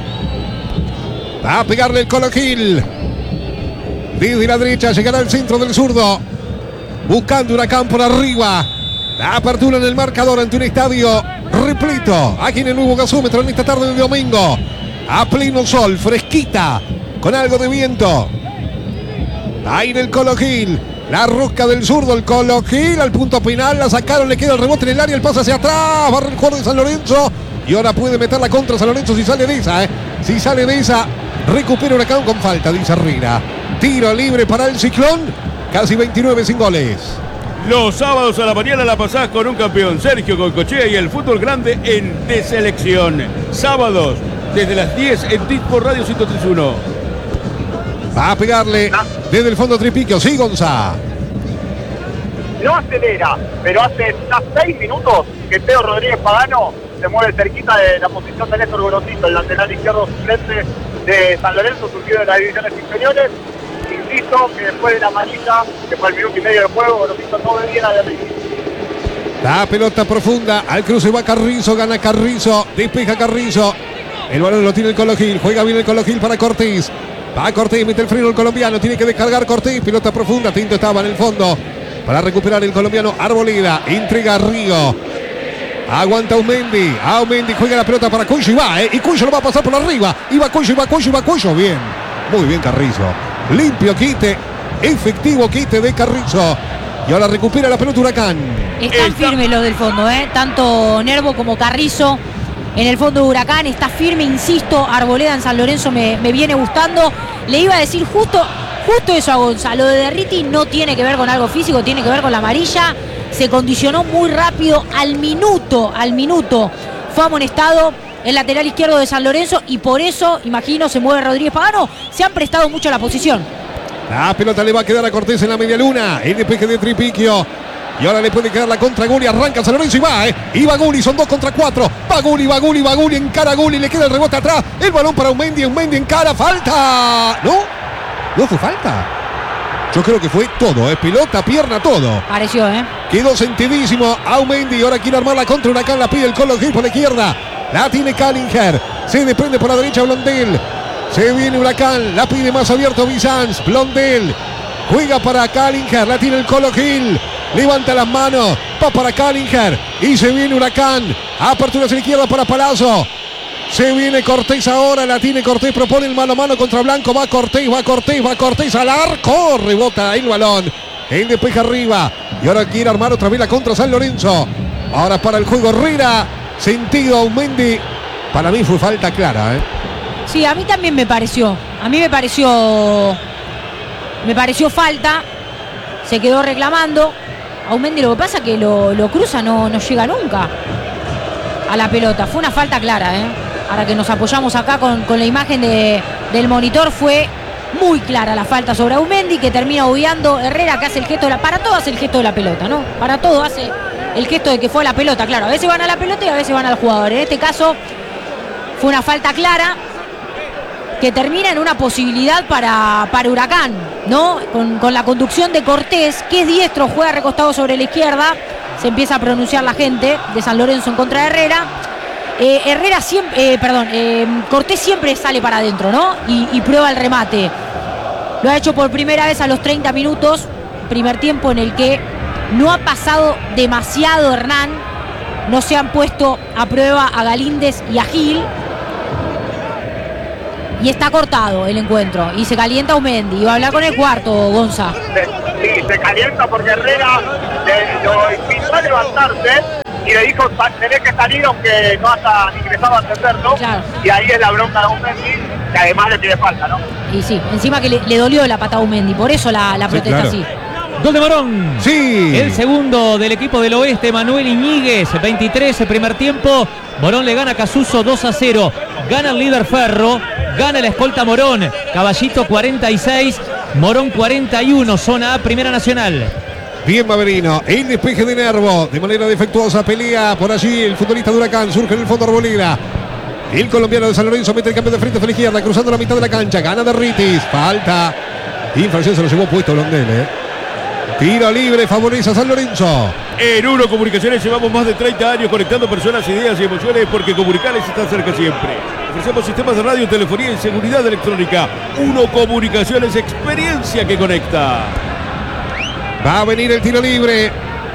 Va a pegarle el Colo Gil. Desde la derecha llegará el centro del zurdo. Buscando Huracán por arriba. La apertura en el marcador ante un estadio repleto. Aquí en el nuevo gasómetro en esta tarde de domingo. A pleno sol, fresquita. Con algo de viento. Ahí en el Colo Gil. La rosca del zurdo, el Colo Gil al punto penal. La sacaron, le queda el rebote en el área. El pase hacia atrás. Barra el jugador de San Lorenzo. Y ahora puede meter la contra San Lorenzo si sale de esa. ¿eh? Si sale de esa, recupera Huracán con falta, dice Herrera. Tiro libre para el Ciclón. Casi veintinueve sin goles. Los sábados a la mañana la pasás con un campeón, Sergio Goicoechea, y el fútbol grande en De Selección. Sábados desde las diez en Dispo Radio ciento tres punto uno. Va a pegarle desde el fondo Tripiquio. Sí, Gonza. No acelera, pero hace ya seis minutos que Teo Rodríguez Pagano se mueve cerquita de la posición de Néstor Gorosito, el lateral izquierdo suplente de San Lorenzo, surgido de las divisiones inferiores. Insisto que después de la amarilla, que fue el minuto y medio del juego, Gorosito no venía de arriba. La pelota profunda, al cruce va Carrizo, gana Carrizo, despeja Carrizo. El balón lo tiene el Colo Gil, juega bien el Colo Gil para Cortés. Va Cortés, mete el freno el colombiano, tiene que descargar Cortés, pelota profunda, Tinto estaba en el fondo. Para recuperar el colombiano Arboleda, entrega a Río. Aguanta Aumendi, Aumendi juega la pelota para Cuello y va, ¿eh? Y Cuello lo va a pasar por arriba. Y va Cuello, y va Cuello, y va Cuello, bien. Muy bien Carrizo. Limpio quite, efectivo quite de Carrizo. Y ahora recupera la pelota Huracán. Están Está- firmes los del fondo, ¿eh? Tanto Nervo como Carrizo en el fondo de Huracán. Está firme, insisto. Arboleda en San Lorenzo me, me viene gustando. Le iba a decir justo, justo eso a Gonzalo. Lo de Derriti no tiene que ver con algo físico, tiene que ver con la amarilla. Se condicionó muy rápido. Al minuto, al minuto fue amonestado el lateral izquierdo de San Lorenzo. Y por eso, imagino, se mueve Rodríguez Pagano. Se han prestado mucho a la posición. La pelota le va a quedar a Cortés en la media luna. El despeje de Tripiquio. Y ahora le puede quedar la contra Gulli. Arranca San Lorenzo y va, ¿eh? Y va Gulli, son dos contra cuatro. Va Gulli, va Gulli, va Gulli. Encara a Gulli, le queda el rebote atrás. El balón para Aumendi, Aumendi encara. ¡Falta! ¿No? ¿No fue falta? Yo creo que fue todo, ¿eh? Pelota, pierna, todo. Pareció, ¿eh? Quedó sentidísimo Aumendi. Y ahora quiere armar la contra Huracán. La pide el Colo Gil por la izquierda. La tiene Callinger. Se desprende por la derecha Blondel. Se viene Huracán, la pide más abierto Bizanz, Blondel, juega para Callinger, la tiene el Colo Gil, levanta las manos, va para Callinger y se viene Huracán, apertura hacia la izquierda para Palazzo, se viene Cortés ahora, la tiene Cortés, propone el mano a mano contra Blanco, va Cortés, va Cortés, va Cortés al arco, rebota el balón, el despeje arriba y ahora quiere armar otra vez la contra San Lorenzo, ahora para el juego Herrera, sentido Aumendi, para mí fue falta clara, ¿eh? Sí, a mí también me pareció. A mí me pareció. Me pareció falta. Se quedó reclamando. Aumendi lo que pasa es que lo, lo cruza, no, no llega nunca a la pelota. Fue una falta clara, ¿eh? Ahora que nos apoyamos acá con, con la imagen de, del monitor, fue muy clara la falta sobre Aumendi, que termina obviando Herrera, que hace el gesto de la. Para todo hace el gesto de la pelota, ¿no? Para todo hace el gesto de que fue a la pelota, claro. A veces van a la pelota y a veces van al jugador. En este caso, fue una falta clara que termina en una posibilidad para, para Huracán, ¿no? Con, con la conducción de Cortés, que es diestro, juega recostado sobre la izquierda. Se empieza a pronunciar la gente de San Lorenzo en contra de Herrera. Eh, Herrera siempre, eh, perdón, eh, Cortés siempre sale para adentro, ¿no? Y, y prueba el remate. Lo ha hecho por primera vez a los treinta minutos, primer tiempo en el que no ha pasado demasiado Hernán. No se han puesto a prueba a Galíndez y a Gil. Y está cortado el encuentro. Y se calienta Aumendi. Y va a hablar con el cuarto, Gonza. Sí, se calienta porque Herrera le, lo invitó a levantarse y le dijo, tenés que salir aunque no haya ingresado a atenderlo. Claro. Y ahí es la bronca de Aumendi, que además le tiene falta, ¿no? Y sí, encima que le, le dolió la patada a Aumendi. Por eso la, la Sí, protesta claro. así. Gol de Morón. Sí. El segundo del equipo del oeste, Manuel Iñiguez, veintitrés, el primer tiempo. Morón le gana a Casuso dos a cero. Gana el líder Ferro. Gana la escolta Morón. Caballito cuarenta y seis. Morón cuarenta y uno. Zona A, Primera Nacional. Bien Maverino, el despeje de Nervo, de manera defectuosa, pelea por allí el futbolista de Huracán, surge en el fondo Arboleda. El colombiano de San Lorenzo mete el cambio de frente hacia la izquierda, cruzando la mitad de la cancha, gana Derritis, falta. Infracción se lo llevó puesto Blondel, ¿eh? Tiro libre, favorece a San Lorenzo. En Uno Comunicaciones llevamos más de treinta años conectando personas, ideas y emociones porque comunicarles está cerca siempre. Ofrecemos sistemas de radio, telefonía y seguridad electrónica. Uno Comunicaciones, experiencia que conecta. Va a venir el tiro libre.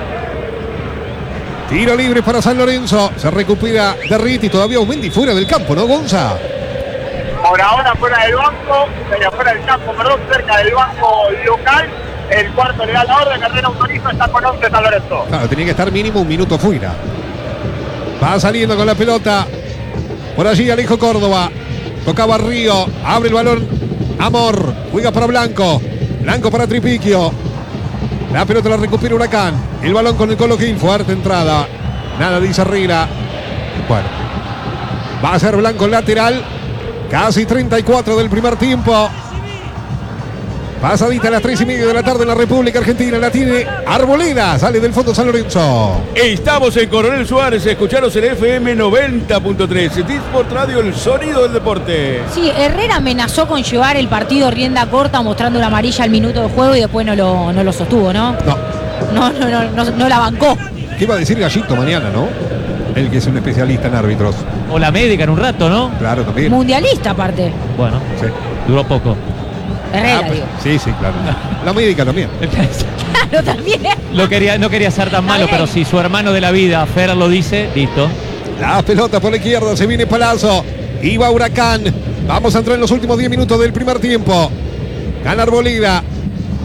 Tiro libre para San Lorenzo. Se recupera Derriti, todavía Aumendi fuera del campo, ¿no, Gonza? Por ahora fuera del banco, pero fuera del campo, perdón, cerca del banco local. El cuarto le da la orden, Herrera autoriza, está con once San Lorenzo. Claro, tenía que estar mínimo un minuto fuera. Va saliendo con la pelota. Por allí Alejo Córdoba. Tocaba Río. Abre el balón. Amor. Juega para Blanco. Blanco para Tripiquio. La pelota la recupera Huracán. El balón con el Colo Gil. Fuerte entrada. Nada dice Herrera. Bueno. Va a ser Blanco el lateral. Casi treinta y cuatro del primer tiempo. Pasadita a las tres y media de la tarde en la República Argentina. La tiene Arboleda. Sale del fondo San Lorenzo. Estamos en Coronel Suárez, escucharos en F M noventa punto tres. Disport Radio, el sonido del deporte. Sí, Herrera amenazó con llevar el partido rienda corta mostrando una amarilla al minuto de juego y después no lo, no lo sostuvo, ¿no? No. No, no, no, no, no la bancó. ¿Qué iba a decir Gallito mañana, no? Él que es un especialista en árbitros. O la médica en un rato, ¿no? Claro, también. Mundialista aparte. Bueno, Sí. duró poco. Herrera, Ah, pues, digo. sí, sí, claro. La médica también. Claro, también. Lo quería, no quería ser tan malo, bien. pero si su hermano de la vida, Fer, lo dice, listo. La pelota por la izquierda, se viene Palazzo. Iba Huracán. Vamos a entrar en los últimos diez minutos del primer tiempo. Gana Arboleda.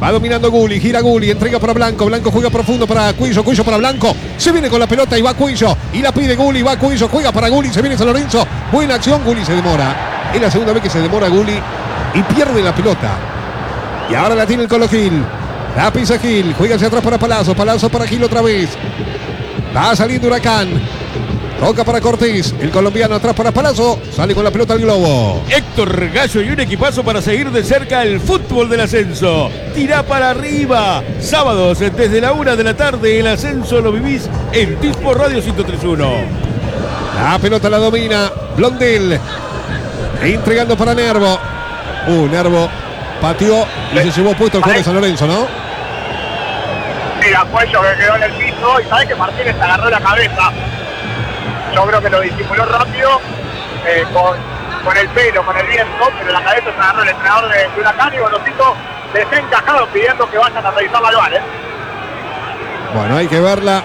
Va dominando Gulli, gira Gulli, entrega para Blanco, Blanco juega profundo para Cuillo, Cuillo para Blanco, se viene con la pelota y va Cuillo, y la pide Gulli, va Cuillo, juega para Gulli, se viene San Lorenzo, buena acción, Gulli se demora, es la segunda vez que se demora Gulli y pierde la pelota, y ahora la tiene el Colo Gil, la pisa Gil, juega hacia atrás para Palazzo, Palazzo para Gil otra vez, va saliendo Huracán, toca para Cortés, el colombiano atrás para Palazzo, sale con la pelota al globo. Héctor Gallo y un equipazo para seguir de cerca el fútbol del ascenso. Tira para arriba. Sábados desde la una de la tarde el ascenso lo vivís en T-Sport Radio ciento tres punto uno. La pelota la domina Blondel, entregando para Nervo. Uh, Nervo pateó y se llevó puesto el jugador de San Lorenzo, ¿no? Mira, Cuello que quedó en el piso y sabe que Martínez agarró la cabeza. Yo creo que lo disimuló rápido, eh, con, con el pelo, con el viento, pero la cabeza se agarró el entrenador de, de Huracán y Gorosito desencajado pidiendo que vayan a revisar al V A R, ¿eh? Bueno, hay que verla.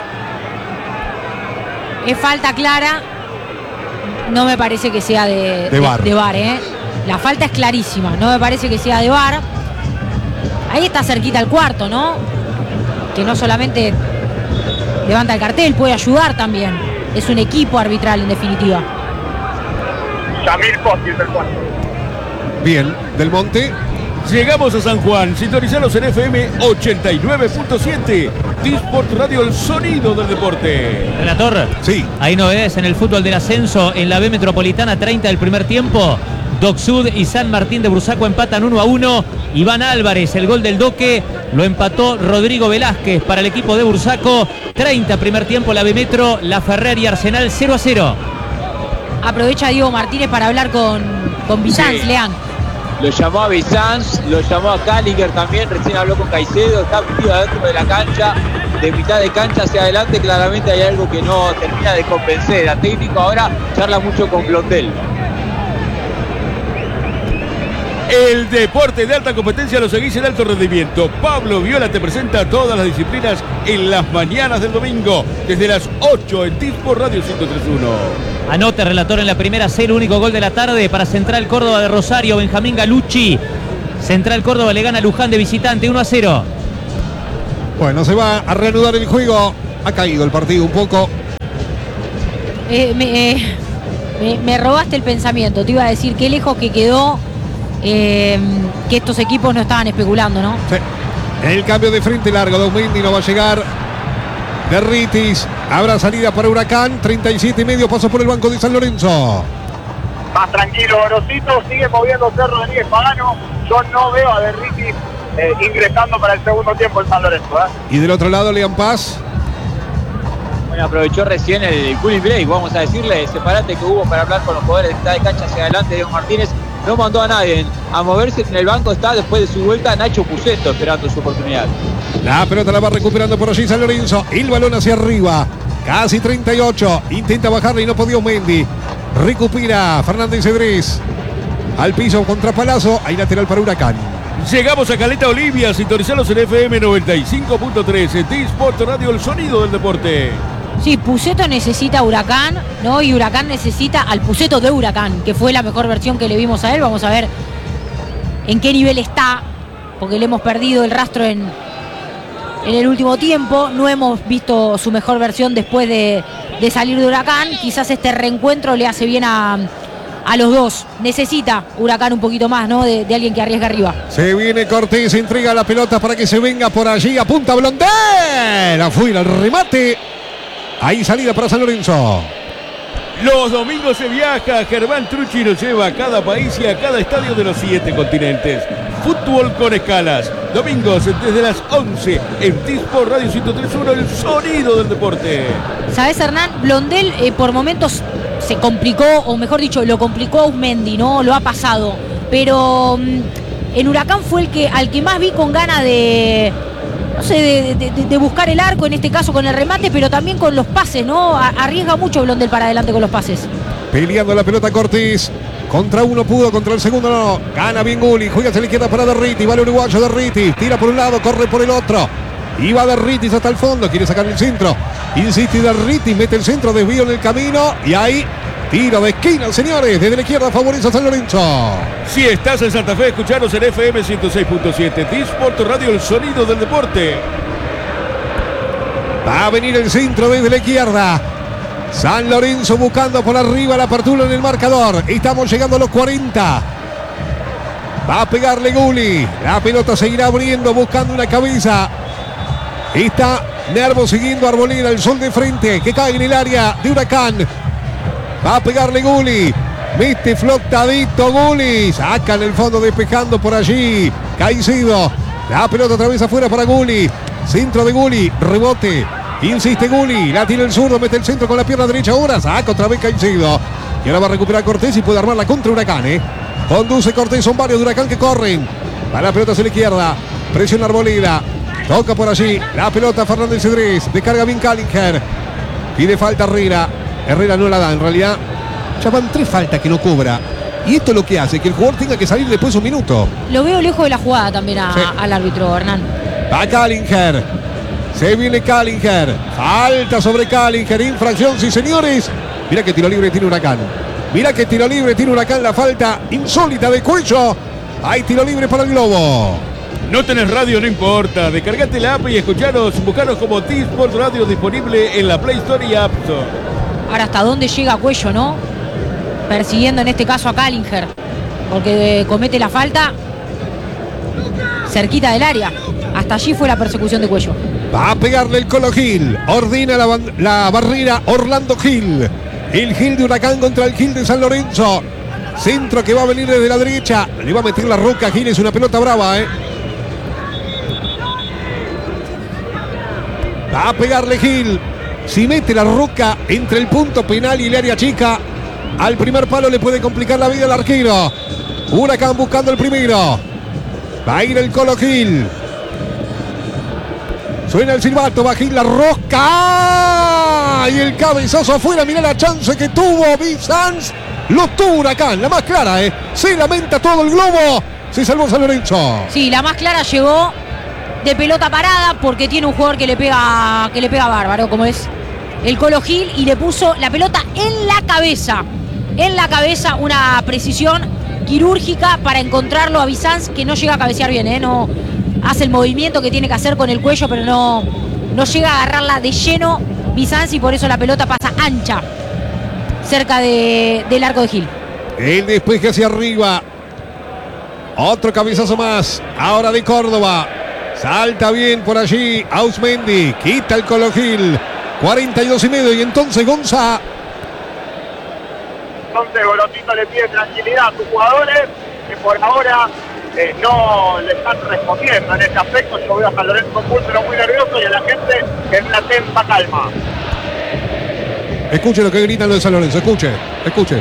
Es falta clara. No me parece que sea de, de V A R. De, de V A R, ¿eh? La falta es clarísima. No me parece que sea de V A R. Ahí está cerquita el cuarto, ¿no? Que no solamente levanta el cartel, puede ayudar también. Es un equipo arbitral en definitiva. Yamil Posti es el cuarto. Bien, Del Monte. Llegamos a San Juan, sintonizanos en F M ochenta y nueve punto siete. T-Sport Radio, el sonido del deporte. Relator, sí. Hay novedades en el fútbol del ascenso en la B Metropolitana, treinta del primer tiempo. Doc Sud y San Martín de Bursaco empatan uno a uno. Iván Álvarez, el gol del Doque, lo empató Rodrigo Velázquez para el equipo de Bursaco. treinta primer tiempo la B Metro, La Ferrer y Arsenal cero a cero. Aprovecha Diego Martínez para hablar con, con Bizanz, Sí. Leán. Lo llamó a Bizanz, lo llamó a Calliger también, recién habló con Caicedo, está metido adentro de la cancha, de mitad de cancha hacia adelante, claramente hay algo que no termina de convencer. A técnico ahora charla mucho con Blondel. El deporte de alta competencia lo seguís en alto rendimiento. Pablo Viola te presenta todas las disciplinas en las mañanas del domingo, desde las ocho en T-Sport Radio ciento tres punto uno. Anote, relator, en la primera C, el único gol de la tarde para Central Córdoba de Rosario, Benjamín Galucci. Central Córdoba le gana a Luján de visitante uno a cero. Bueno, se va a reanudar el juego. Ha caído el partido un poco. Eh, me, eh, me, me robaste el pensamiento. Te iba a decir qué lejos que quedó eh, que estos equipos no estaban especulando, ¿no? Sí. El cambio de frente largo. Daumendi no va a llegar. Derritis. Habrá salida para Huracán. treinta y siete y medio. Pasó por el banco de San Lorenzo. Más tranquilo, Gorosito, sigue moviéndose Rodríguez Pagano. Yo no veo a Derritis eh, ingresando para el segundo tiempo en San Lorenzo, ¿eh? Y del otro lado, Lean Paz. Bueno, aprovechó recién el cooling break, vamos a decirle, ese parate que hubo para hablar con los jugadores de mitad de cancha hacia adelante. Diego Martínez no mandó a nadie a moverse. En el banco está, después de su vuelta, Nacho Puceto esperando su oportunidad. La pelota la va recuperando por allí San Lorenzo. El balón hacia arriba. Casi treinta y ocho. Intenta bajarle y no podía Mendy. Recupera Fernández Cedrés. Al piso contra Palazzo. Hay lateral para Huracán. Llegamos a Caleta Olivia, sintonizanos en F M noventa y cinco punto tres. T-Sport Radio, el sonido del deporte. Sí, Puceto necesita Huracán, ¿no? Y Huracán necesita al Puceto de Huracán, que fue la mejor versión que le vimos a él. Vamos a ver en qué nivel está, porque le hemos perdido el rastro en, en el último tiempo. No hemos visto su mejor versión después de, de salir de Huracán. Quizás este reencuentro le hace bien a, a los dos. Necesita Huracán un poquito más, ¿no? De, de alguien que arriesgue arriba. Se viene Cortés, entrega la pelota para que se venga por allí. Apunta Blondel. Afuera el remate. Ahí salida para San Lorenzo. Los domingos se viaja. Germán Trucci nos lleva a cada país y a cada estadio de los siete continentes. Fútbol con escalas. Domingos desde las once en T-Sport Radio ciento tres punto uno, el sonido del deporte. ¿Sabes, Hernán? Blondel eh, por momentos se complicó, o mejor dicho, lo complicó a Usmendi, ¿no? Lo ha pasado. Pero mmm, en Huracán fue el que al que más vi con ganas de... no sé, de, de, de buscar el arco, en este caso con el remate, pero también con los pases, ¿no? Arriesga mucho Blondel para adelante con los pases. Peleando la pelota Cortés. Contra uno pudo, contra el segundo no. Gana bien Gulli, juega hacia la izquierda para Derriti. Va el uruguayo Derriti. Tira por un lado, corre por el otro. Y va Derriti hasta el fondo, quiere sacar el centro. Insiste Derriti, mete el centro, desvío en el camino. Y ahí Tiro de esquina, señores. Desde la izquierda favorece a San Lorenzo. Si estás en Santa Fe, escuchanos en F M ciento seis punto siete. Disport Radio, el sonido del deporte. Va a venir el centro desde la izquierda. San Lorenzo buscando por arriba la apertura en el marcador. Estamos llegando a los cuarenta. Va a pegarle Gulli. La pelota seguirá abriendo, buscando una cabeza. Está Nervo siguiendo a Arboleda. El sol de frente que cae en el área de Huracán. Va a pegarle Gulli. Mete flotadito Gulli. Saca en el fondo despejando por allí Caicedo. La pelota otra vez afuera para Gulli. Centro de Gulli. Rebote. Insiste Gulli. La tira el zurdo. Mete el centro con la pierna derecha ahora. Saca otra vez Caicedo. Y ahora va a recuperar Cortés y puede armarla contra Huracán. ¿eh? Conduce Cortés. Son varios de Huracán que corren. Va la pelota hacia la izquierda. Presiona Arboleda. Toca por allí. La pelota Fernández Cedrés. Descarga bien Callinger. Pide falta Herrera. Herrera no la da, en realidad ya van tres faltas que no cobra. Y esto es lo que hace que el jugador tenga que salir después de un minuto. Lo veo lejos de la jugada también a, Sí. al árbitro, Hernán. Va Callinger. Se viene Callinger. Falta sobre Callinger. Infracción, sí señores. Mira que tiro libre tiene Huracán. Mira que tiro libre tiene Huracán. La falta insólita de Cuello. Hay tiro libre para el Globo. No tenés radio, no importa. Descargate la app y escuchanos. Buscanos como Disport Radio, disponible en la Play Store y App Store. Ahora, ¿hasta dónde llega Cuello, no? Persiguiendo en este caso a Callinger. Porque comete la falta cerquita del área. Hasta allí fue la persecución de Cuello. Va a pegarle el Colo Gil. Ordena la, ban- la barrera Orlando Gil. El Gil de Huracán contra el Gil de San Lorenzo. Centro que va a venir desde la derecha. Le va a meter la roca a Gil. Es una pelota brava, ¿eh? Va a pegarle Gil. Si mete la roca entre el punto penal y el área chica, al primer palo le puede complicar la vida al arquero. Huracán buscando el primero. Va a ir el Colo Gil. Suena el silbato, va Gil, la rosca. Y el cabezazo afuera. Mirá la chance que tuvo Bizanz. Lo tuvo Huracán, la más clara, ¿eh? Se lamenta todo el globo. Se salvó San Lorenzo. Sí, la más clara llegó de pelota parada porque tiene un jugador que le pega, que le pega bárbaro, como es el Colo Gil, y le puso la pelota en la cabeza. En la cabeza, una precisión quirúrgica para encontrarlo a Bizanz, que no llega a cabecear bien, ¿eh? No hace el movimiento que tiene que hacer con el cuello, pero no, no llega a agarrarla de lleno Bizanz, y por eso la pelota pasa ancha cerca de, del arco de Gil. El despeje hacia arriba. Otro cabezazo más. Ahora de Córdoba. Salta bien por allí Ausmendi. Quita el Colo Gil. cuarenta y dos y medio. Y entonces Gonza. Entonces Gorosito le pide tranquilidad a sus jugadores, que por ahora eh, no le están respondiendo en ese aspecto. Yo veo a San Lorenzo muy, pero muy nervioso, y a la gente que en la tempa calma. Escuche lo que gritan los de San Lorenzo. Escuche. Escuche.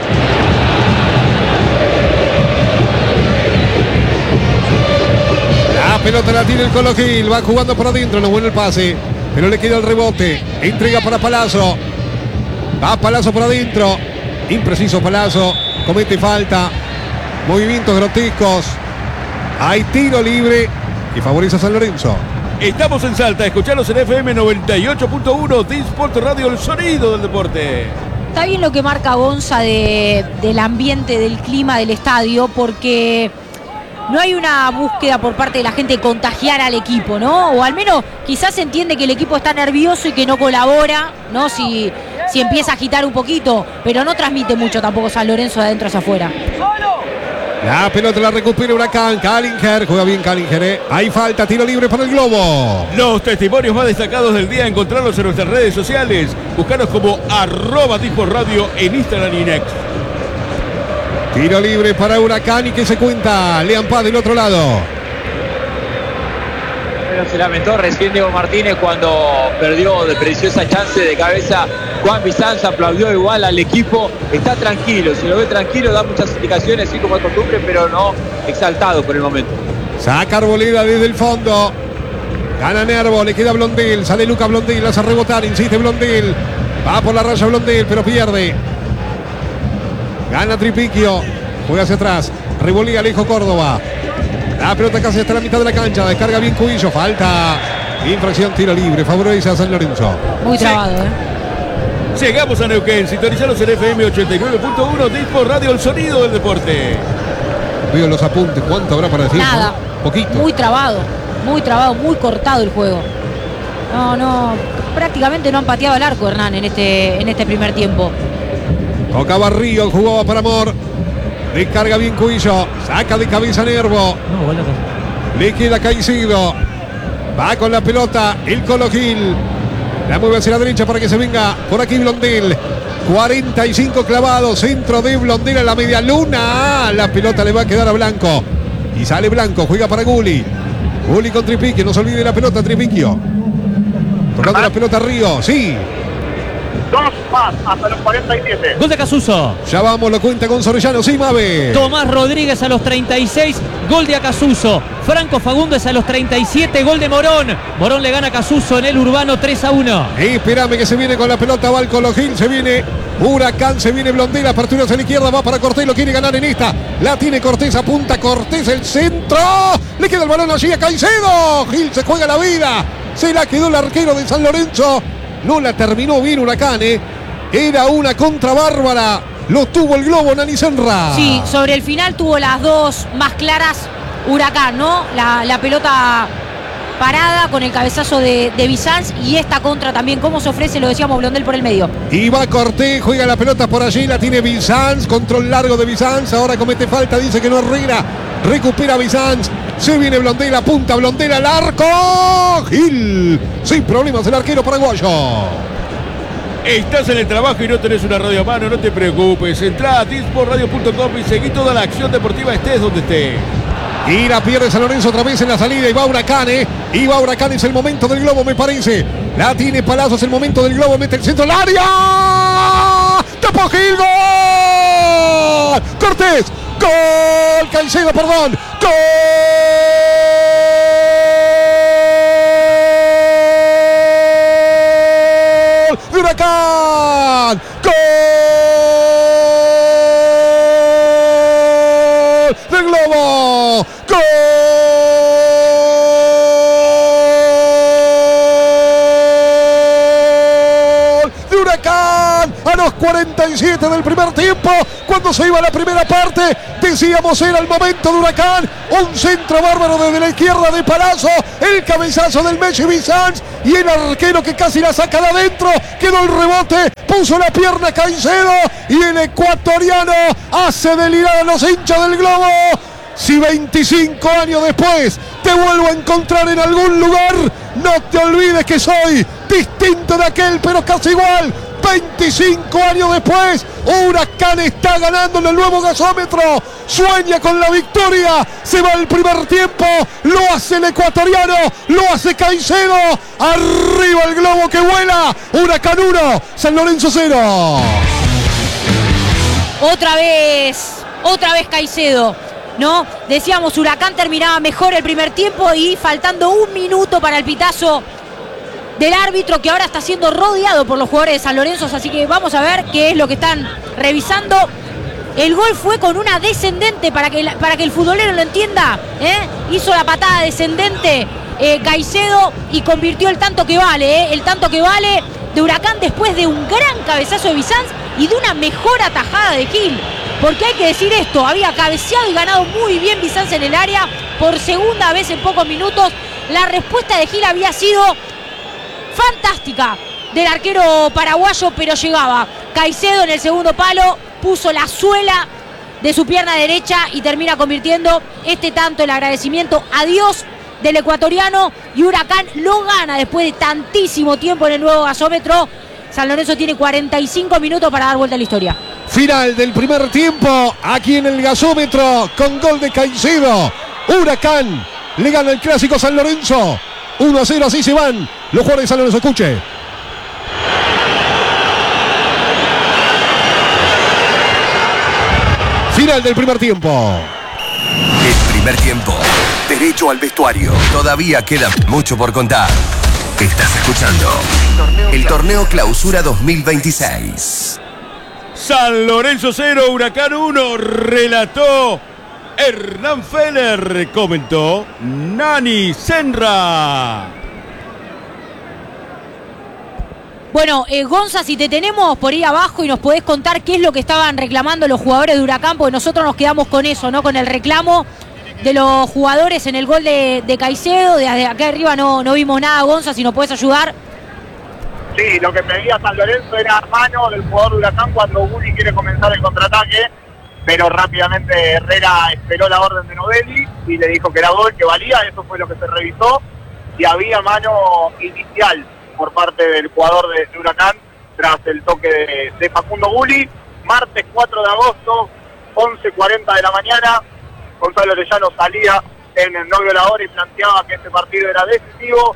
La pelota la tiene el Colo Gil. Va jugando por adentro. No bueno el pase. Pero le queda el rebote. Entrega para Palazzo. Va Palazzo por adentro. Impreciso Palazzo. Comete falta. Movimientos grotescos. Hay tiro libre que favorece a San Lorenzo. Estamos en Salta, escuchanos en F M noventa y ocho punto uno, Disport Radio, el sonido del deporte. Está bien lo que marca Gonza de, del ambiente, del clima del estadio, porque no hay una búsqueda por parte de la gente de contagiar al equipo, ¿no? O al menos quizás se entiende que el equipo está nervioso y que no colabora, ¿no? Si, si empieza a agitar un poquito, pero no transmite mucho tampoco San Lorenzo de adentro hacia afuera. La pelota la recupera Huracán. Callinger, juega bien Callinger, ¿eh? Hay falta, tiro libre para el Globo. Los testimonios más destacados del día, encontrarlos en nuestras redes sociales. Buscaros como arroba Disport Radio en Instagram y Next. Tiro libre para Huracán. ¿Y qué se cuenta? Lean Paz del otro lado. Pero se lamentó recién Diego Martínez cuando perdió, desperdició esa chance de cabeza. Juan Bizanz aplaudió igual al equipo. Está tranquilo, se lo ve tranquilo, da muchas indicaciones, así como es costumbre, pero no exaltado por el momento. Saca Arboleda desde el fondo. Gana Nervo, le queda Blondel. Sale Lucas Blondel, hace rebotar, insiste Blondel. Va por la raya Blondel, pero pierde. Gana Tripiquio. Juega hacia atrás. Revolía Alejo Córdoba. La pelota casi hasta la mitad de la cancha. Descarga bien Cubillo. Falta. Infracción, tiro libre. Favorece a San Lorenzo. Muy trabado, ¿eh? Llegamos a Neuquén, sintonizados en F M ochenta y nueve punto uno, Dispo Radio, el sonido del deporte. Veo los apuntes, ¿cuánto habrá para decir? Nada. Poquito. Muy trabado, muy trabado, muy cortado el juego. No, no, prácticamente no han pateado el arco, Hernán, en este, en este primer tiempo. Tocaba Río, jugaba para Amor. Descarga bien Cuillo, saca de cabeza Nervo. No, gol de Acasuso. Le queda Caicedo. Va con la pelota el Colo Gil. La mueve hacia la derecha para que se venga por aquí Blondel. cuarenta y cinco clavados, centro de Blondel a la media luna. La pelota le va a quedar a Blanco. Y sale Blanco, juega para Guli. Guli con Tripiquio, no se olvide la pelota, Tripiquio. Tocando la pelota Río, sí. Dos más hasta los cuarenta y siete. Gol de Acasuso. Ya vamos, lo cuenta con Sorellano, sí, Mabe. Tomás Rodríguez a los treinta y seis, gol de Acasuso. Franco Fagundes a los treinta y siete, gol de Morón. Morón le gana a Acasuso en el Urbano tres a uno. Espérame que se viene con la pelota, va el Colo Gil, se viene Huracán, se viene Blondel, apertura hacia la izquierda, va para Cortés, lo quiere ganar en esta. La tiene Cortés, apunta Cortés, el centro. Le queda el balón allí a Caicedo. Gil se juega la vida. Se la quedó el arquero de San Lorenzo. No la terminó bien Huracán, ¿eh? Era una contra bárbara. Lo tuvo el globo Nani Senra. Sí, sobre el final tuvo las dos más claras Huracán, ¿no? La, la pelota parada con el cabezazo de, de Bizanz y esta contra también, cómo se ofrece, lo decíamos, Blondel por el medio. Y va Cortés, juega la pelota por allí, la tiene Bizanz, control largo de Bizanz, ahora comete falta, dice que no Herrera, recupera Bizanz, se viene Blondel, apunta Blondel al arco, Gil, sin problemas el arquero paraguayo. Estás en el trabajo y no tenés una radio a mano, no te preocupes. Entrá a dispo radio punto com y seguí toda la acción deportiva, estés donde estés. Y la pierde San Lorenzo otra vez en la salida. Y va Huracán, ¿eh? Y va Huracán, es el momento del globo, me parece. La tiene Palazzo, es el momento del globo, mete el centro al área. ¡Tapó Gil! ¡Gol! ¡Cortés! ¡Gol! Caicedo, perdón. ¡Gol! ¡De Huracán! ¡Gol! ¡Del globo! ¡Gol! ¡De Huracán! A los cuarenta y siete del primer tiempo, cuando se iba la primera parte, decíamos era el momento de Huracán. Un centro bárbaro desde la izquierda de Palazzo, el cabezazo del Messi Bizanz y el arquero que casi la saca de adentro. Quedó el rebote, puso la pierna Caicedo y el ecuatoriano hace delirar a los hinchas del globo. Si veinticinco años después te vuelvo a encontrar en algún lugar, no te olvides que soy distinto de aquel, pero casi igual. veinticinco años después, Huracán está ganando en el nuevo gasómetro. Sueña con la victoria. Se va el primer tiempo. Lo hace el ecuatoriano. Lo hace Caicedo. Arriba el globo que vuela. Huracán uno, San Lorenzo cero. Otra vez, otra vez Caicedo, ¿no? Decíamos, Huracán terminaba mejor el primer tiempo y faltando un minuto para el pitazo del árbitro, que ahora está siendo rodeado por los jugadores de San Lorenzo, así que vamos a ver qué es lo que están revisando. El gol fue con una descendente, para que, para que el futbolero lo entienda, ¿eh? Hizo la patada descendente eh, Caicedo y convirtió el tanto que vale, ¿eh? El tanto que vale de Huracán después de un gran cabezazo de Bizanz y de una mejor atajada de Gil. Porque hay que decir esto, había cabeceado y ganado muy bien Bizanz en el área por segunda vez en pocos minutos. La respuesta de Gil había sido fantástica del arquero paraguayo, pero llegaba Caicedo en el segundo palo, puso la suela de su pierna derecha y termina convirtiendo este tanto. El agradecimiento a Dios del ecuatoriano, y Huracán lo gana después de tantísimo tiempo en el nuevo gasómetro. San Lorenzo tiene cuarenta y cinco minutos para dar vuelta a la historia. Final del primer tiempo aquí en el gasómetro con gol de Caicedo. Huracán le gana el clásico San Lorenzo uno a cero, así se van los jugadores de San Lorenzo. Escuche. Final del primer tiempo. El primer tiempo. Derecho al vestuario. Todavía queda mucho por contar. Estás escuchando el Torneo Clausura dos mil veintiséis. San Lorenzo cero, Huracán uno. Relató Hernán Feller, comentó Nani Senra. Bueno, eh, Gonza, si te tenemos por ir abajo y nos podés contar qué es lo que estaban reclamando los jugadores de Huracán, porque nosotros nos quedamos con eso, ¿no? Con el reclamo de los jugadores en el gol de, de Caicedo. Desde acá arriba no, no vimos nada, Gonza, si nos podés ayudar. Sí, lo que pedía San Lorenzo era mano del jugador de Huracán cuando Gulli quiere comenzar el contraataque, pero rápidamente Herrera esperó la orden de Novelli y le dijo que era gol, que valía. Eso fue lo que se revisó y había mano inicial por parte del jugador de, de Huracán tras el toque de, de Facundo Gulli. Martes cuatro de agosto, once cuarenta de la mañana, Gonzalo Orellano salía en el novio de la hora y planteaba que este partido era decisivo.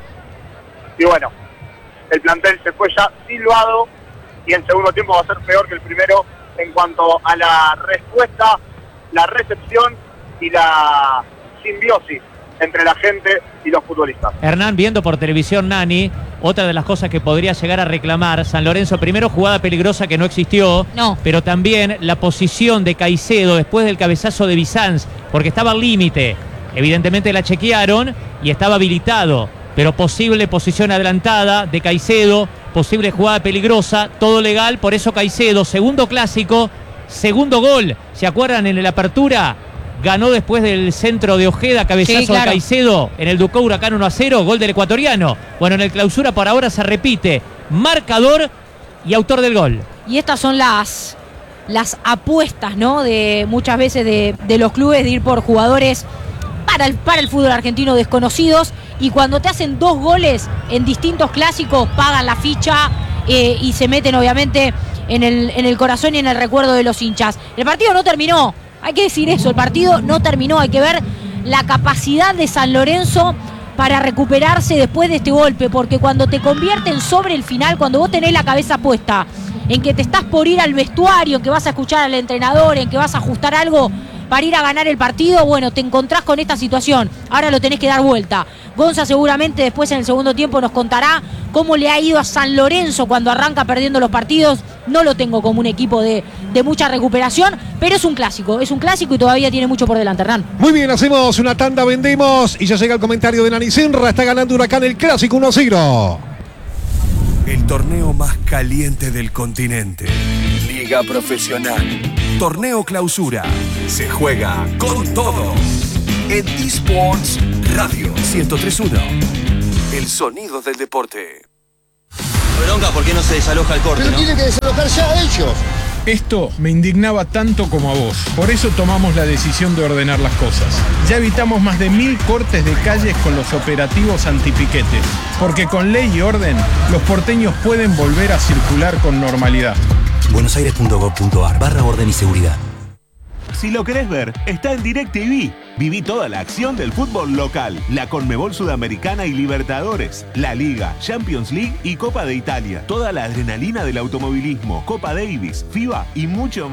Y bueno, el plantel se fue ya silbado y el segundo tiempo va a ser peor que el primero en cuanto a la respuesta, la recepción y la simbiosis entre la gente y los futbolistas. Hernán, viendo por televisión Nani, otra de las cosas que podría llegar a reclamar San Lorenzo, primero jugada peligrosa que no existió, no. pero también la posición de Caicedo después del cabezazo de Bizanz, porque estaba al límite. Evidentemente la chequearon y estaba habilitado, pero posible posición adelantada de Caicedo, posible jugada peligrosa, todo legal, por eso Caicedo, segundo clásico, segundo gol. ¿Se acuerdan en la apertura? Ganó después del centro de Ojeda, cabezazo sí, claro. de Caicedo en el Ducó Huracán uno a cero, gol del ecuatoriano. Bueno, en el clausura por ahora se repite, marcador y autor del gol. Y estas son las, las apuestas, ¿no? De muchas veces de, de los clubes de ir por jugadores para el, para el fútbol argentino desconocidos, y cuando te hacen dos goles en distintos clásicos pagan la ficha eh, y se meten obviamente en el, en el corazón y en el recuerdo de los hinchas. El partido no terminó, hay que decir eso, el partido no terminó, hay que ver la capacidad de San Lorenzo para recuperarse después de este golpe, porque cuando te convierten sobre el final, cuando vos tenés la cabeza puesta en que te estás por ir al vestuario, en que vas a escuchar al entrenador, en que vas a ajustar algo para ir a ganar el partido, bueno, te encontrás con esta situación, ahora lo tenés que dar vuelta. Gonza seguramente después en el segundo tiempo nos contará cómo le ha ido a San Lorenzo cuando arranca perdiendo los partidos. No lo tengo como un equipo de, de mucha recuperación, pero es un clásico, es un clásico y todavía tiene mucho por delante, Hernán. Muy bien, hacemos una tanda, vendemos y ya llega el comentario de Nani Sinra. Está ganando Huracán el clásico uno a cero. El torneo más caliente del continente. Liga Profesional. Torneo Clausura. Se juega con todo. En eSports Radio ciento tres punto uno. El sonido del deporte. Bronca, ¿por qué no se desaloja el corte? Pero ¿no? tiene que desalojar ya ellos. Esto me indignaba tanto como a vos. Por eso tomamos la decisión de ordenar las cosas. Ya evitamos más de mil cortes de calles con los operativos antipiquetes. Porque con ley y orden, los porteños pueden volver a circular con normalidad. buenosaires punto gov punto ar barra orden y seguridad. Si lo querés ver, está en DirecTV. Viví toda la acción del fútbol local, la Conmebol Sudamericana y Libertadores, la Liga, Champions League y Copa de Italia. Toda la adrenalina del automovilismo, Copa Davis, FIBA y mucho más.